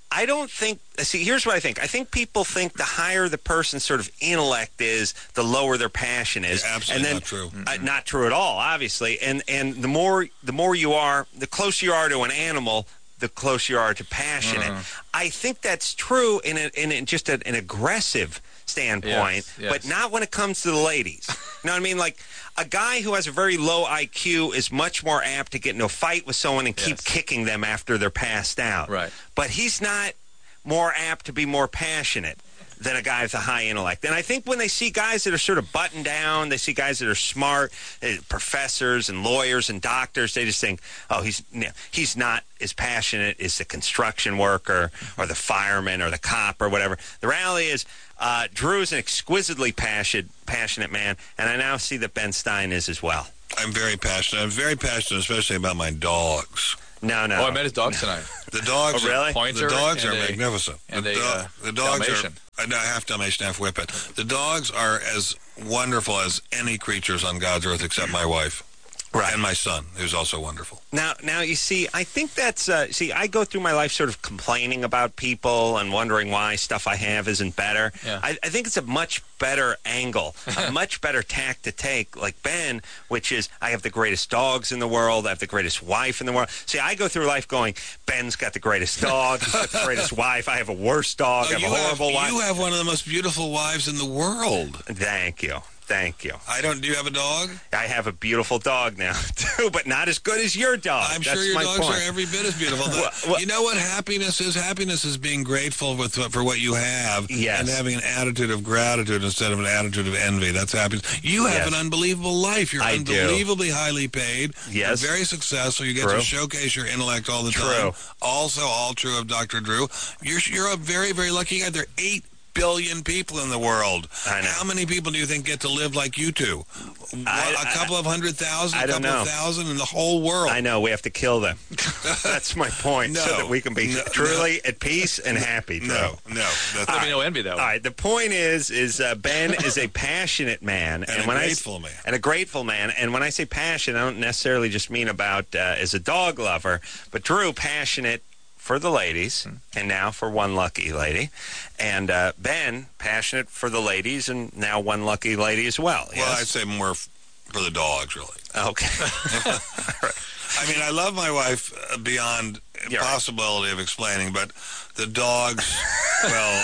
I don't think, see, here's what I think. I think people think the higher the person's sort of intellect is, the lower their passion is. Yeah, absolutely and then, not true. Uh, not true at all, obviously. And and the more the more you are, the closer you are to an animal, the closer you are to passionate. Uh-huh. I think that's true in, a, in, a, just a, an aggressive standpoint, Yes, yes. but not when it comes to the ladies. You know what I mean? Like, a guy who has a very low I Q is much more apt to get into a fight with someone and keep Yes. kicking them after they're passed out. Right. But he's not more apt to be more passionate than a guy with a high intellect. And I think when they see guys that are sort of buttoned down, they see guys that are smart, uh, professors and lawyers and doctors, they just think, oh, he's he's not as passionate as the construction worker or the fireman or the cop or whatever. The reality is, uh, Drew is an exquisitely passionate, passionate man, and I now see that Ben Stein is as well. I'm very passionate. I'm very passionate, especially about my dogs. No, no. Oh, I met his dog tonight. The dogs, Oh, really? are, Pointer the dogs are and a- magnificent. and the, a, do- uh, the dogs Dalmatian. are, uh, no, half Dalmatian, half Whippet. The dogs are as wonderful as any creatures on God's earth except my wife. Right. And my son, who's also wonderful. Now, now you see, I think that's, uh, see, I go through my life sort of complaining about people and wondering why stuff I have isn't better. Yeah. I, I think it's a much better angle, a much better tack to take, like Ben, which is, I have the greatest dogs in the world, I have the greatest wife in the world. See, I go through life going, Ben's got the greatest dog, he's got the greatest wife, I have a worse dog, Oh, I have you a horrible have, wife. You have one of the most beautiful wives in the world. Thank you. Thank you. I don't. Do you have a dog? I have a beautiful dog now, too, but not as good as your dog. I'm That's sure your my dogs point. are every bit as beautiful. The- Well, well- you know what happiness is? Happiness is being grateful with for what you have, Yes. and having an attitude of gratitude instead of an attitude of envy. That's happiness. You have Yes. an unbelievable life. You're I do. unbelievably highly paid. Yes. You're very successful. You get True. to showcase your intellect all the True. time. Also, all true of Doctor Drew. You're you're a very very lucky guy. There are eight billion people in the world. I know. How many people do you think get to live like you two? I- a couple of hundred thousand, I a don't couple know. of thousand in the whole world. I know, we have to kill them. That's my point, so No. that we can be No, truly at peace and happy. Drew. No, no. That's There'll be no envy, though. All right. The point is, is uh, Ben is a passionate man, And a when grateful I, man. and a grateful man. And when I say passion, I don't necessarily just mean about uh, as a dog lover, but Drew passionate for the ladies, and now for one lucky lady, and uh, Ben passionate for the ladies, and now one lucky lady as well. Well, yes? I'd say more f- for the dogs, really. Okay. I mean, I love my wife uh, beyond You're right. possibility of explaining, but the dogs, well,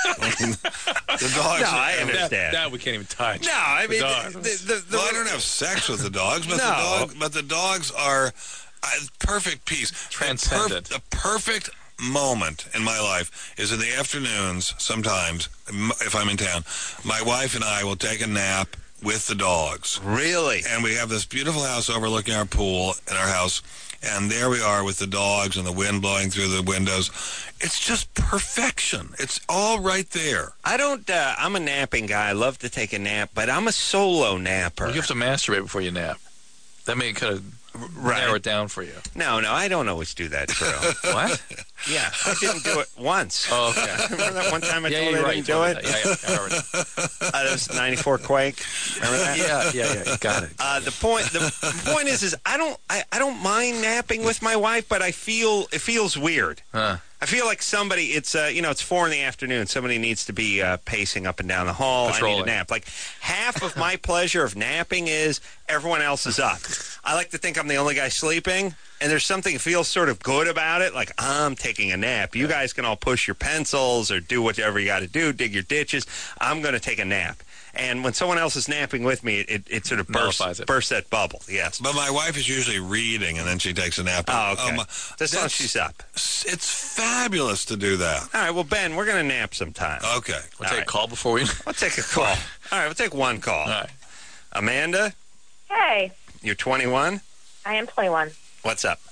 the dogs. No, I are- understand. That, that we can't even touch. No, I mean, dogs. the, the, the, well, I don't have sex with the dogs, but No. the dog, but the dogs are uh, perfect peace. Transcendent. The, perf- the perfect moment in my life is in the afternoons. Sometimes, m- if I'm in town, my wife and I will take a nap with the dogs. Really? And we have this beautiful house overlooking our pool in our house. And there we are with the dogs and the wind blowing through the windows. It's just perfection. It's all right there. I don't, uh, I'm a napping guy. I love to take a nap, but I'm a solo napper. You have to masturbate before you nap. That may kind of Right. narrow it down for you. No, no, I don't always do that, Drew. What? Yeah, I didn't do it once. Oh, okay. Remember that one time I yeah, told you you're I right. didn't you do told it? me that. Yeah, yeah, I remember that. Uh, that was ninety-four Quake. Remember that? yeah, yeah, yeah. You got it. Uh, the point, the point is, is I don't, I, I don't mind napping with my wife, but I feel it feels weird. Huh. I feel like somebody, it's, uh, you know, it's four in the afternoon. Somebody needs to be uh, pacing up and down the hall. I need Patrolling. a nap. Like, half of my pleasure of napping is everyone else is up. I like to think I'm the only guy sleeping, and there's something that feels sort of good about it. Like, I'm taking a nap. You guys can all push your pencils or do whatever you got to do, dig your ditches. I'm going to take a nap. And when someone else is napping with me, it, it sort of bursts, Nullifies it. bursts that bubble, yes. But my wife is usually reading, and then she takes a nap. Oh, okay. Um, Just as long as that's- she's up. It's fabulous to do that. All right, well, Ben, we're going to nap sometime. Okay. We'll All take right. a call before we... Let's take a call. All right, we'll take one call. All right. Amanda, Hey, you're twenty-one. I am twenty-one. What's up?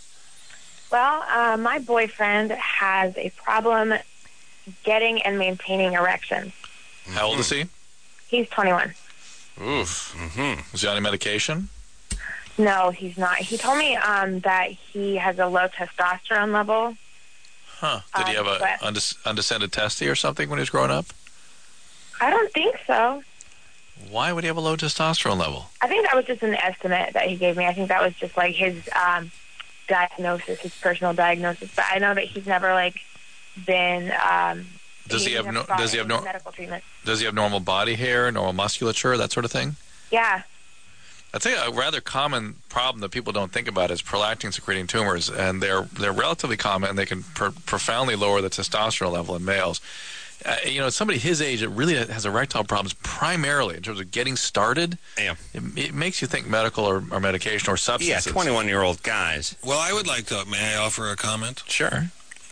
Well, uh, my boyfriend has a problem getting and maintaining erections. How old is he? He's twenty-one. Oof. Mm-hmm. Is he on any medication? No, he's not. He told me um, that he has a low testosterone level. Huh. Did he Um, have a but- undes- undescended testy or something when he was growing up? I don't think so. Why would he have a low testosterone level? I think that was just an estimate that he gave me. I think that was just like his um, diagnosis, his personal diagnosis. But I know that he's never like been um, Does he using have a no- spa does he have in no- medical treatment. Does he have normal body hair, normal musculature, that sort of thing? Yeah. I'd say a rather common problem that people don't think about is prolactin-secreting tumors, and they're they're relatively common, and they can pr- profoundly lower the testosterone level in males. Uh, you know, somebody his age that really has erectile problems primarily in terms of getting started. Yeah. It, it makes you think medical or, or medication or Yeah, substances. twenty-one-year-old guys. Well, I would like to, may I offer a comment? Sure.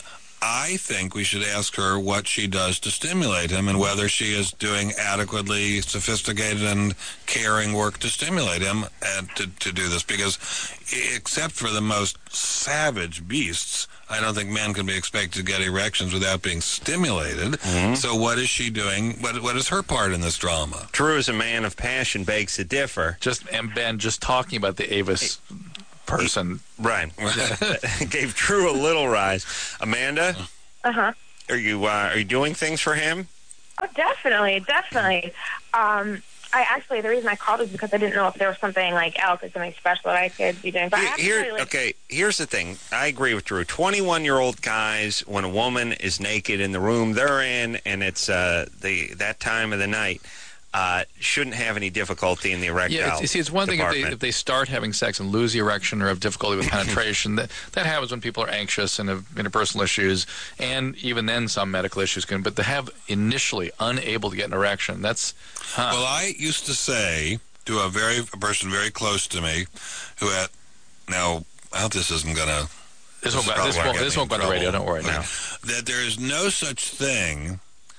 I think we should ask her what she does to stimulate him and whether she is doing adequately sophisticated and caring work to stimulate him and to, to do this. Because except for the most savage beasts, I don't think men can be expected to get erections without being stimulated. Mm-hmm. So what is she doing? What What is her part in this drama? Drew is a man of passion, begs to differ. Just and Ben, just talking about the Avis person. Right. Gave Drew a little rise. Amanda, Uh-huh. are you uh, are you doing things for him? Oh, definitely, definitely. Um, I actually, the reason I called is because I didn't know if there was something like else or something special that I could be doing. But I Here, actually, here- like, okay, here's the thing. I agree with Drew. twenty-one-year-old guys, when a woman is naked in the room they're in, and it's uh, the that time of the night, uh, shouldn't have any difficulty in the erectile Yeah, it's, you see, it's one thing if they, department. if they start having sex and lose the erection or have difficulty with penetration. that, that happens when people are anxious and have interpersonal issues, and even then some medical issues can. But to have initially unable to get an erection, that's huh. Well, I used to say to a very a person very close to me, who had now I hope this isn't gonna this won't, is go- this probably won't, gonna this get won't me go in on the radio. trouble. Don't worry now. That there is no such thing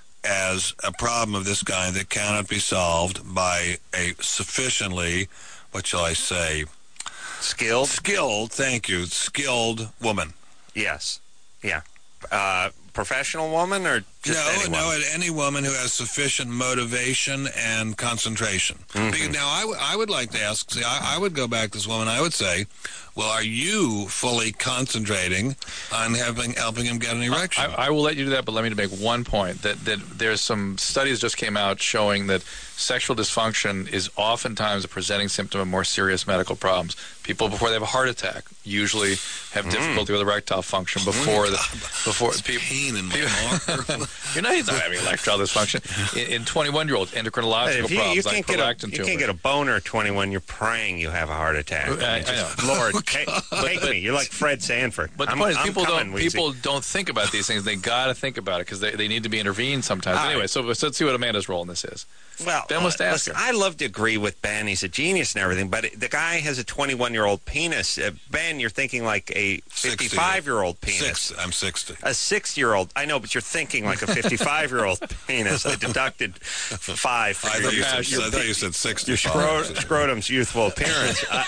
as a problem of this kind that cannot be solved by a sufficiently, what shall I say, skilled. skilled. Thank you, skilled woman. Yes. Yeah. Uh, professional woman or just no, any no, woman? any woman who has sufficient motivation and concentration. Mm-hmm. Because now, I, w- I would like to ask, see, I, I would go back to this woman, I would say, well, are you fully concentrating on having helping him get an erection? I, I will let you do that, but let me make one point. That, that there's some studies just came out showing that sexual dysfunction is oftentimes a presenting symptom of more serious medical problems. People, before they have a heart attack, usually have Mm. difficulty with erectile function before the before It's people. pain in my arm. You're not, he's not having erectile dysfunction. In, in twenty-one-year-olds, endocrinological If you, problems you like can't get a, prolactin you tumors. can't get a boner at twenty-one, you're praying you have a heart attack. I- I just, know. Lord, take, take me. You're like Fred Sanford. But the I'm, point is, I'm people coming, don't Weezy. people don't think about these things. They got to think about it because they, they need to be intervened sometimes. All anyway, right. so, so let's see what Amanda's role in this is. Well, Ben must uh, ask listen, her. I love to agree with Ben. He's a genius and everything, but the guy has a twenty-one-year-old penis. Uh, Ben, you're thinking like a fifty-five-year-old penis. Six, I'm sixty. A six-year-old. I know, but you're thinking like a fifty-five-year-old penis. I deducted five. I for thought, you your- said, your- I thought you said sixty. your scrot- scrotum's youthful appearance. I,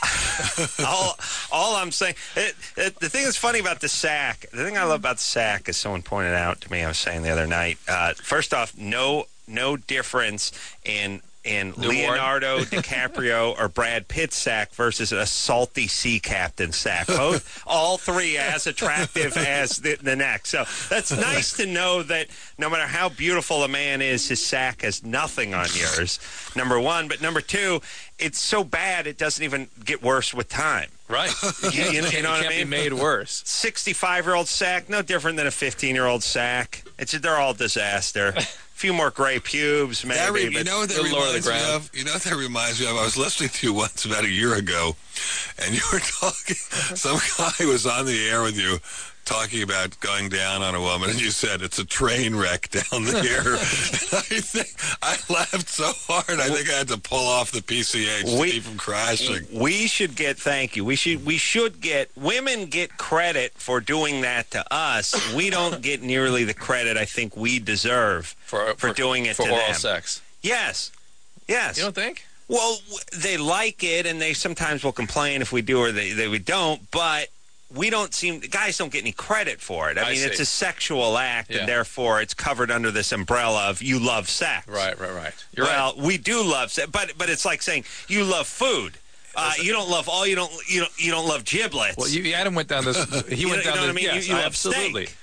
all, all I'm saying, it, it, the thing that's funny about the sack, the thing I love about the sack, as someone pointed out to me, I was saying the other night. Uh, first off, no, no difference in in Newborn. Leonardo DiCaprio or Brad Pitt's sack versus a salty sea captain sack. Both, all three as attractive as the, the next. So that's nice to know that no matter how beautiful a man is, his sack has nothing on yours, number one. But number two, it's so bad it doesn't even get worse with time. Right. You, you know, you know it what can't I mean? be made worse. sixty-five-year-old sack, no different than a fifteen-year-old sack. It's They're all disaster. A few more gray pubes, maybe. That re- but you know what that They'll lower the reminds me ground. of? You know what that reminds me of? I was listening to you once about a year ago, and you were talking. Some guy was on the air with you, talking about going down on a woman, and you said it's a train wreck down there. I think I laughed so hard. I think I had to pull off the P C H to We- keep from crashing. We should get thank you. We should we should get women get credit for doing that to us. We don't get nearly the credit I think we deserve For, for doing it for to oral them. sex. Yes, yes. You don't think? Well, w- they like it, and they sometimes will complain if we do or they, they we don't. But we don't seem guys don't get any credit for it. I, I mean, see. it's a sexual act, Yeah. and therefore it's covered under this umbrella of you love sex. Right, right, right. You're well, right. we do love sex, but but it's like saying you love food. Uh, you don't love all. You don't. You don't. You don't love giblets. Well, you, Adam went down this. He You went know- down you know this. what I mean? Yes, You- you love absolutely. steak.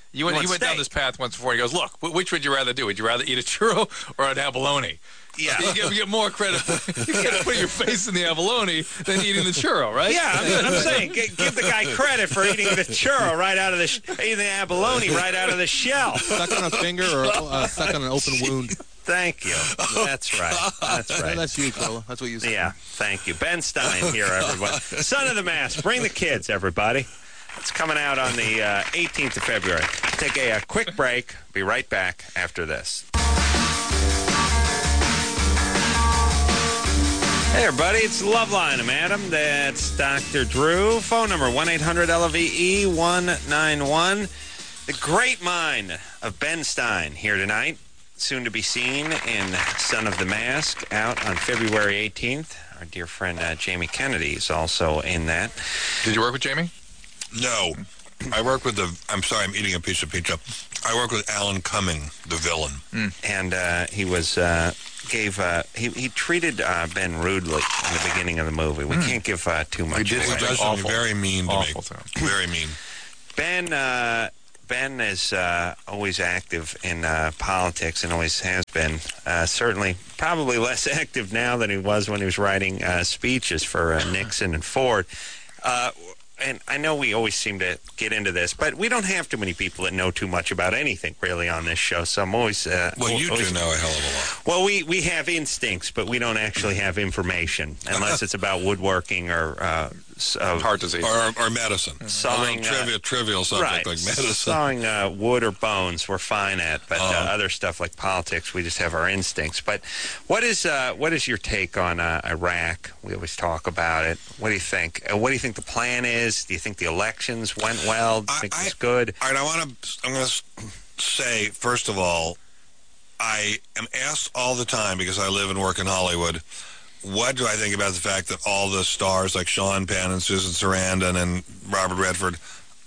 You went, You you want went down steak. this path once before. He goes, look, wh- which would you rather do? Would you rather eat a churro or an abalone? Yeah. You get, you get more credit. You get to put your face in the abalone than eating the churro, right? Yeah, I'm, I'm saying g- give the guy credit for eating the churro right out of the sh- eating the abalone right out of the shell. Stuck on a finger or uh, stuck on an open wound. Thank you. That's right. That's right. That's you, Phil. That's what you said. Yeah, thank you. Ben Stein here, everybody. Son of the Mask. Bring the kids, everybody. It's coming out on the uh, eighteenth of February. Take a, a quick break. Be right back after this. Hey, everybody, it's Loveline. I'm Adam. That's Doctor Drew. Phone number one eight hundred L V E one nine one. The great mind of Ben Stein here tonight. Soon to be seen in Son of the Mask, out on February eighteenth. Our dear friend uh, Jamie Kennedy is also in that. Did you work with Jamie? No. I work with the, I'm sorry, I'm eating a piece of pizza. I work with Alan Cumming, the villain. Mm. And uh, he was, uh, gave, uh, he, he treated uh, Ben rudely in the beginning of the movie. We mm. can't give uh, too much He did, away. he does something very mean to Awful me. To him. Very mean. Ben, uh, Ben is uh, always active in uh, politics and always has been. Uh, certainly, probably less active now than he was when he was writing uh, speeches for uh, Nixon and Ford. Uh, and I know we always seem to get into this, but we don't have too many people that know too much about anything really on this show. So I'm always. Uh, well, you always, do know a hell of a lot. Well, we, we have instincts, but we don't actually have information unless it's about woodworking or uh, uh, heart disease or, or medicine. Sawing, a trivial, uh, trivial subject right. like medicine. Sawing uh, wood or bones, we're fine at, but Uh-huh. uh, other stuff like politics, we just have our instincts. But what is uh, what is your take on uh, Iraq? We always talk about it. What do you think? Uh, what do you think the plan is? Do you think the elections went well? Do you I, think I, it's good? All right, I want to. I'm going to say first of all, I am asked all the time because I live and work in Hollywood. What do I think about the fact that all the stars like Sean Penn and Susan Sarandon and Robert Redford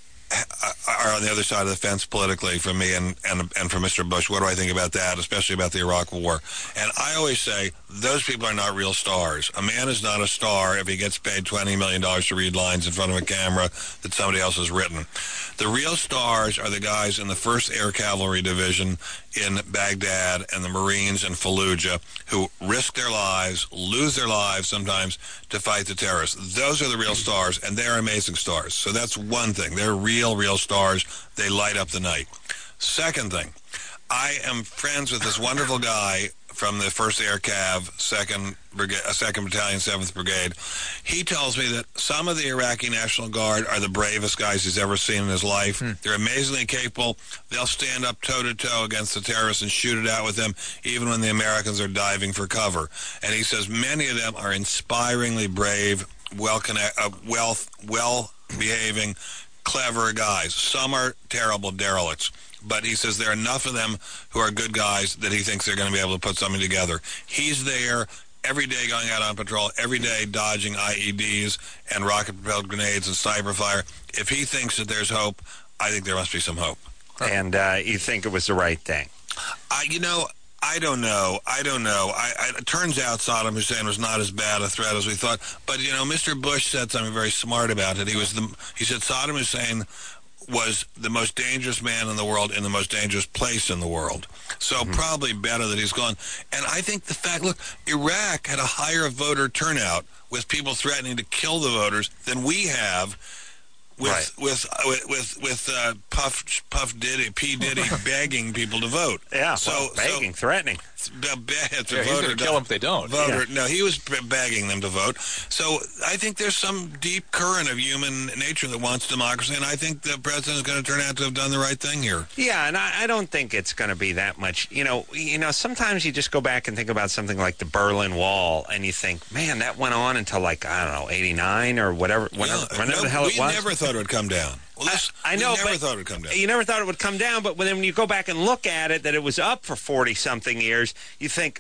are on the other side of the fence politically from me and, and and from Mister Bush? What do I think about that, especially about the Iraq War? And I always say, those people are not real stars. A man is not a star if he gets paid twenty million dollars to read lines in front of a camera that somebody else has written. The real stars are the guys in the first Air Cavalry Division in Baghdad and the Marines in Fallujah who risk their lives, lose their lives sometimes to fight the terrorists. Those are the real stars, and they're amazing stars. So that's one thing. They're real, real stars. They light up the night. Second thing, I am friends with this wonderful guy from the first Air Cav, second Brigade, uh, second Battalion, seventh Brigade. He tells me that some of the Iraqi National Guard are the bravest guys he's ever seen in his life. Hmm. They're amazingly capable. They'll stand up toe-to-toe against the terrorists and shoot it out with them, even when the Americans are diving for cover. And he says many of them are inspiringly brave, well-connect, uh, well, well-behaving, clever guys. Some are terrible derelicts. But he says there are enough of them who are good guys that he thinks they're going to be able to put something together. He's there every day going out on patrol, every day dodging I E Ds and rocket-propelled grenades and sniper fire. If he thinks that there's hope, I think there must be some hope. And uh, you think it was the right thing? Uh, you know, I don't know. I don't know. I, I, it turns out Saddam Hussein was not as bad a threat as we thought. But, you know, Mister Bush said something very smart about it. He was the, he said Saddam Hussein was the most dangerous man in the world in the most dangerous place in the world. So mm-hmm. probably better that he's gone. And I think the fact, look, Iraq had a higher voter turnout with people threatening to kill the voters than we have with right. with with with, with uh, Puff Puff Diddy, P Diddy begging people to vote. Yeah, so well, begging, so, threatening. Yeah, he's going to kill them if they don't. Voter, yeah. No, he was begging them to vote. So I think there's some deep current of human nature that wants democracy, and I think the president is going to turn out to have done the right thing here. Yeah, and I, I don't think it's going to be that much. You know, you know. Sometimes you just go back and think about something like the Berlin Wall, and you think, man, that went on until like I don't know, eighty-nine or whatever, whenever, yeah, whenever no, the hell it we was. We never thought it would come down. Well, this, I, I know, we never but thought it would come down. You never thought it would come down, but when you go back and look at it, that it was up for forty something years, you think,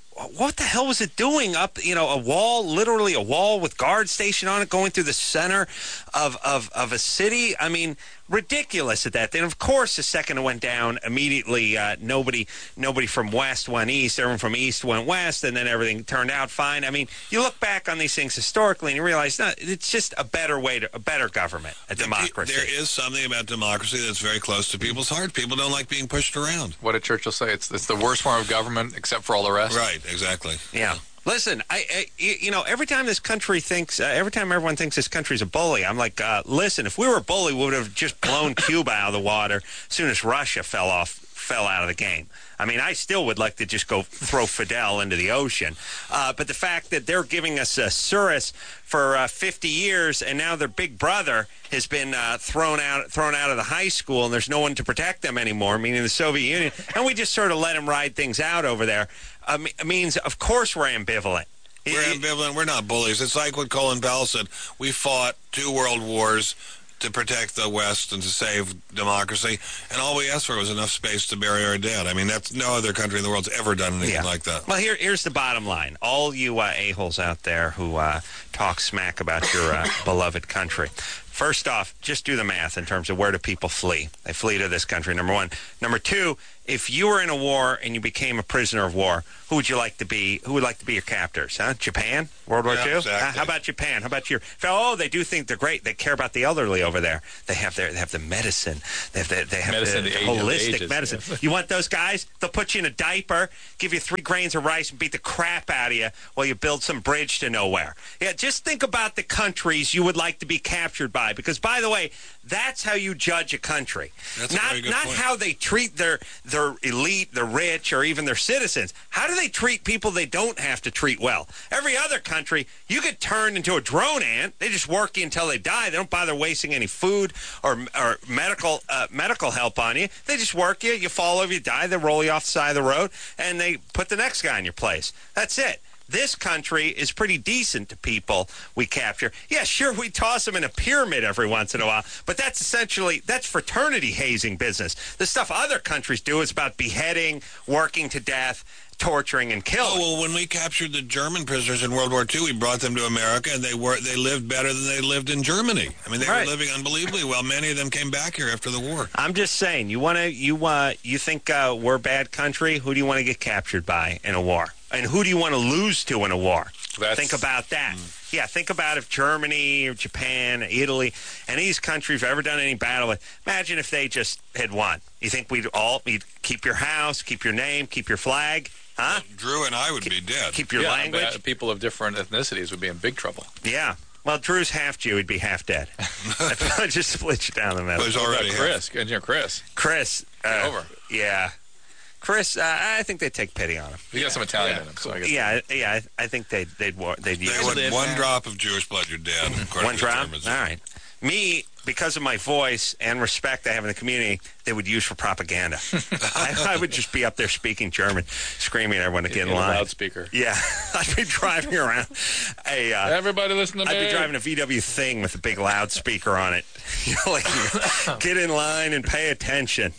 what the hell was it doing up, you know, a wall, literally a wall with guards stationed on it going through the center of, of, of a city? I mean, ridiculous at that. Then, of course, the second it went down, immediately uh, nobody nobody from west went east, everyone from east went west, and then everything turned out fine. I mean, you look back on these things historically and you realize, no, it's just a better way to, a better government, a democracy. There is something about democracy that's very close to people's heart. People don't like being pushed around. What did Churchill say? It's, it's the worst form of government except for all the rest? Right, exactly. Yeah. Listen, I, I, you know, every time this country thinks, uh, every time everyone thinks this country's a bully, I'm like, uh, listen, if we were a bully, we would have just blown Cuba out of the water as soon as Russia fell off, fell out of the game. I mean, I still would like to just go throw Fidel into the ocean. Uh, but the fact that they're giving us a Surus for uh, fifty years, and now their big brother has been uh, thrown out thrown out of the high school, and there's no one to protect them anymore, meaning the Soviet Union, and we just sort of let them ride things out over there, uh, means, of course, we're ambivalent. We're ambivalent. We're not bullies. It's like what Colin Powell said. We fought two world wars to protect the West and to save democracy, and all we asked for was enough space to bury our dead. I mean, that's no other country in the world's ever done anything Yeah. like that. Well, here, here's the bottom line. All you uh, a-holes out there who uh, talk smack about your uh, beloved country. First off, just do the math in terms of where do people flee. They flee to this country, number one. Number two, if you were in a war and you became a prisoner of war, who would you like to be? Who would like to be your captors? Huh? Japan? World War Yeah, Two? exactly. Uh, how about Japan? How about your? Oh, they do think they're great. They care about the elderly over there. They have their. They have the medicine. They have the. They have Medicine, the, the age of holistic ages, medicine. yes. You want those guys? They'll put you in a diaper, give you three grains of rice, and beat the crap out of you while you build some bridge to nowhere. Yeah, just think about the countries you would like to be captured by, because by the way, that's how you judge a country. That's a not very good not point. how they treat their their elite, the rich, or even their citizens. How do they treat people they don't have to treat well? Every other country, you get turned into a drone ant. They just work you until they die. They don't bother wasting any food or or medical uh, medical help on you. They just work you. You fall over, you die. They roll you off the side of the road, and they put the next guy in your place. That's it. This country is pretty decent to people we capture. Yeah, sure, we toss them in a pyramid every once in a while, but that's essentially, that's fraternity hazing business. The stuff other countries do is about beheading, working to death, torturing, and killing. Oh, well, when we captured the German prisoners in World War Two, we brought them to America, and they were they lived better than they lived in Germany. I mean, they Right. were living unbelievably well. Many of them came back here after the war. I'm just saying, you want to, you uh, you think uh, we're a bad country? Who do you want to get captured by in a war? And who do you want to lose to in a war? That's- think about that. Yeah, think about if Germany or Japan, Italy, any of these countries have ever done any battle with. Imagine if they just had won. You think we'd all we'd keep your house, keep your name, keep your flag, huh? Drew and I would be dead. Keep your yeah, language. but, uh, people of different ethnicities would be in big trouble. Yeah. Well, Drew's half Jew. He'd be half dead. I'd probably just split you down the middle. But he's already What about Chris, Engineer Chris. Chris. Uh, over. Yeah. Chris, uh, I think they'd take pity on him. He got some Italian in him, so I guess. Yeah, yeah, I, I think they'd they'd wa- they'd use They would, Live one there. drop of Jewish blood, you're dead. according one to the drop. Germans. All right, me because of my voice and respect I have in the community, they would use for propaganda. I, I would just be up there speaking German, screaming at everyone to get in In a line. loudspeaker. Yeah, I'd be driving around a. Uh, Everybody listen to me. I'd be driving a V W thing with a big loudspeaker on it. You know, like, get in line and pay attention.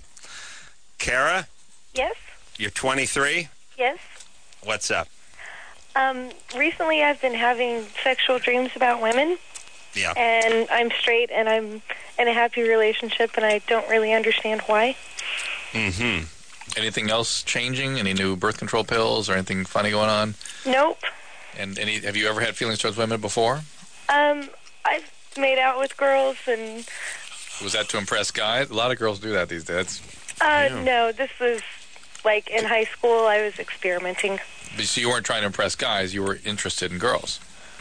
Kara, Yes, you're twenty-three. yes. What's up? Um, recently I've been having sexual dreams about women, Yeah. and I'm straight, and I'm in a happy relationship, and I don't really understand why. Mm-hmm. Anything else changing? Any new birth control pills or anything funny going on? Nope. And any? Have you ever had feelings towards women before? Um, I've made out with girls, and Was that to impress guys? A lot of girls do that these days. uh, no, this was like in high school. I was experimenting. But so you weren't trying to impress guys. You were interested in girls.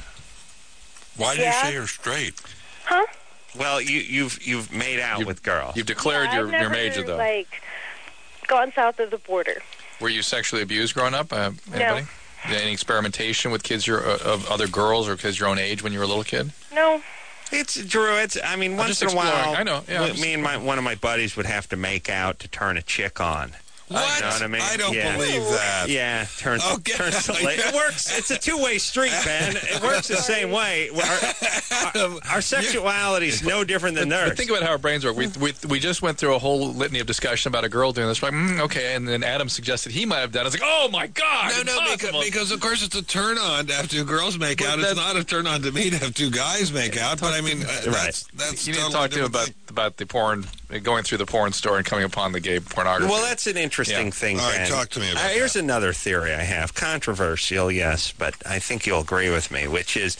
Why did Yeah. you say you're straight? Huh? Well, you, you've you've made out You've- with girls. You've declared Yeah, your, I've your never, major, though. like, gone south of the border. Were you sexually abused growing up? Uh, anybody? Any experimentation with kids your, uh, of other girls or kids your own age when you were a little kid? No. It's Drew. It's I mean, once just in a while, exploring. I know, yeah, I'm we- just- me and my one of my buddies would have to make out to turn a chick on. What? You know what I mean? I don't yeah. believe that. Yeah, turns, Okay. turns to la- It works. It's a two-way street, Ben. It works the same way. Our, our, our sexuality is no different than theirs. But think about how our brains work. We, we we just went through a whole litany of discussion about a girl doing this. We're like, mm, okay, and then Adam suggested he might have done it. I was like, oh, my God. No, no, because, because, of course, it's a turn-on to have two girls make out. It's not a turn-on to me to have two guys make out. But, I mean, uh, that's, that's You need totally to talk to him about, thing. about the porn, going through the porn store and coming upon the gay pornography. Well, that's an interesting Yeah. thing, All right, Ben. talk to me about uh, Here's that. another theory I have. Controversial, yes, but I think you'll agree with me, which is,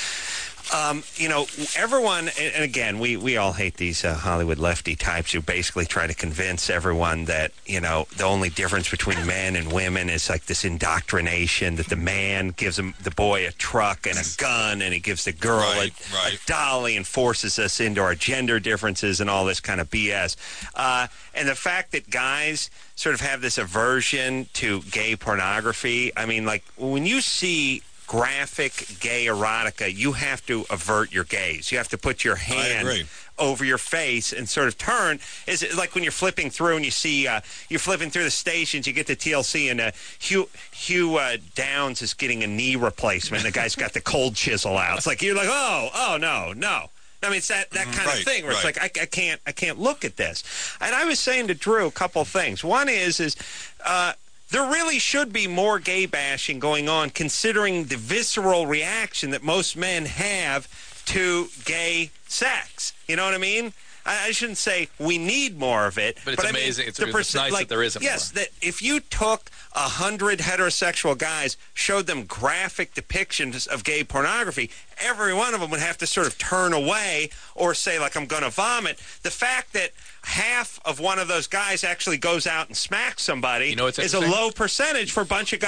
um, you know, everyone, and and again, we, we all hate these uh, Hollywood lefty types who basically try to convince everyone that, you know, the only difference between men and women is like this indoctrination, that the man gives him, the boy a truck and a gun, and he gives the girl Right, a, right. a dolly and forces us into our gender differences and all this kind of B S. Uh, and the fact that guys sort of have this aversion to gay pornography, I mean, like, when you see graphic gay erotica, you have to avert your gaze. You have to put your hand agree. over your face and sort of turn. Is it like when you're flipping through and you see, uh, you're flipping through the stations, you get to T L C, and uh, Hugh, Hugh uh, Downs is getting a knee replacement, and the guy's got the cold chisel out. It's like, you're like, oh, oh, no, no. I mean, it's that, that kind Right, of thing where right. it's like, I, I can't I can't look at this. And I was saying to Drew a couple of things. One is, is uh, there really should be more gay bashing going on, considering the visceral reaction that most men have to gay sex. You know what I mean? I, I shouldn't say we need more of it. But it's I mean, amazing. It's- the it's perc- nice that like, there isn't Yes, more. that if you took a hundred heterosexual guys, showed them graphic depictions of gay pornography, every one of them would have to sort of turn away or say, like, I'm going to vomit. The fact that half of one of those guys actually goes out and smacks somebody You know what's is a interesting? low percentage for a bunch of guys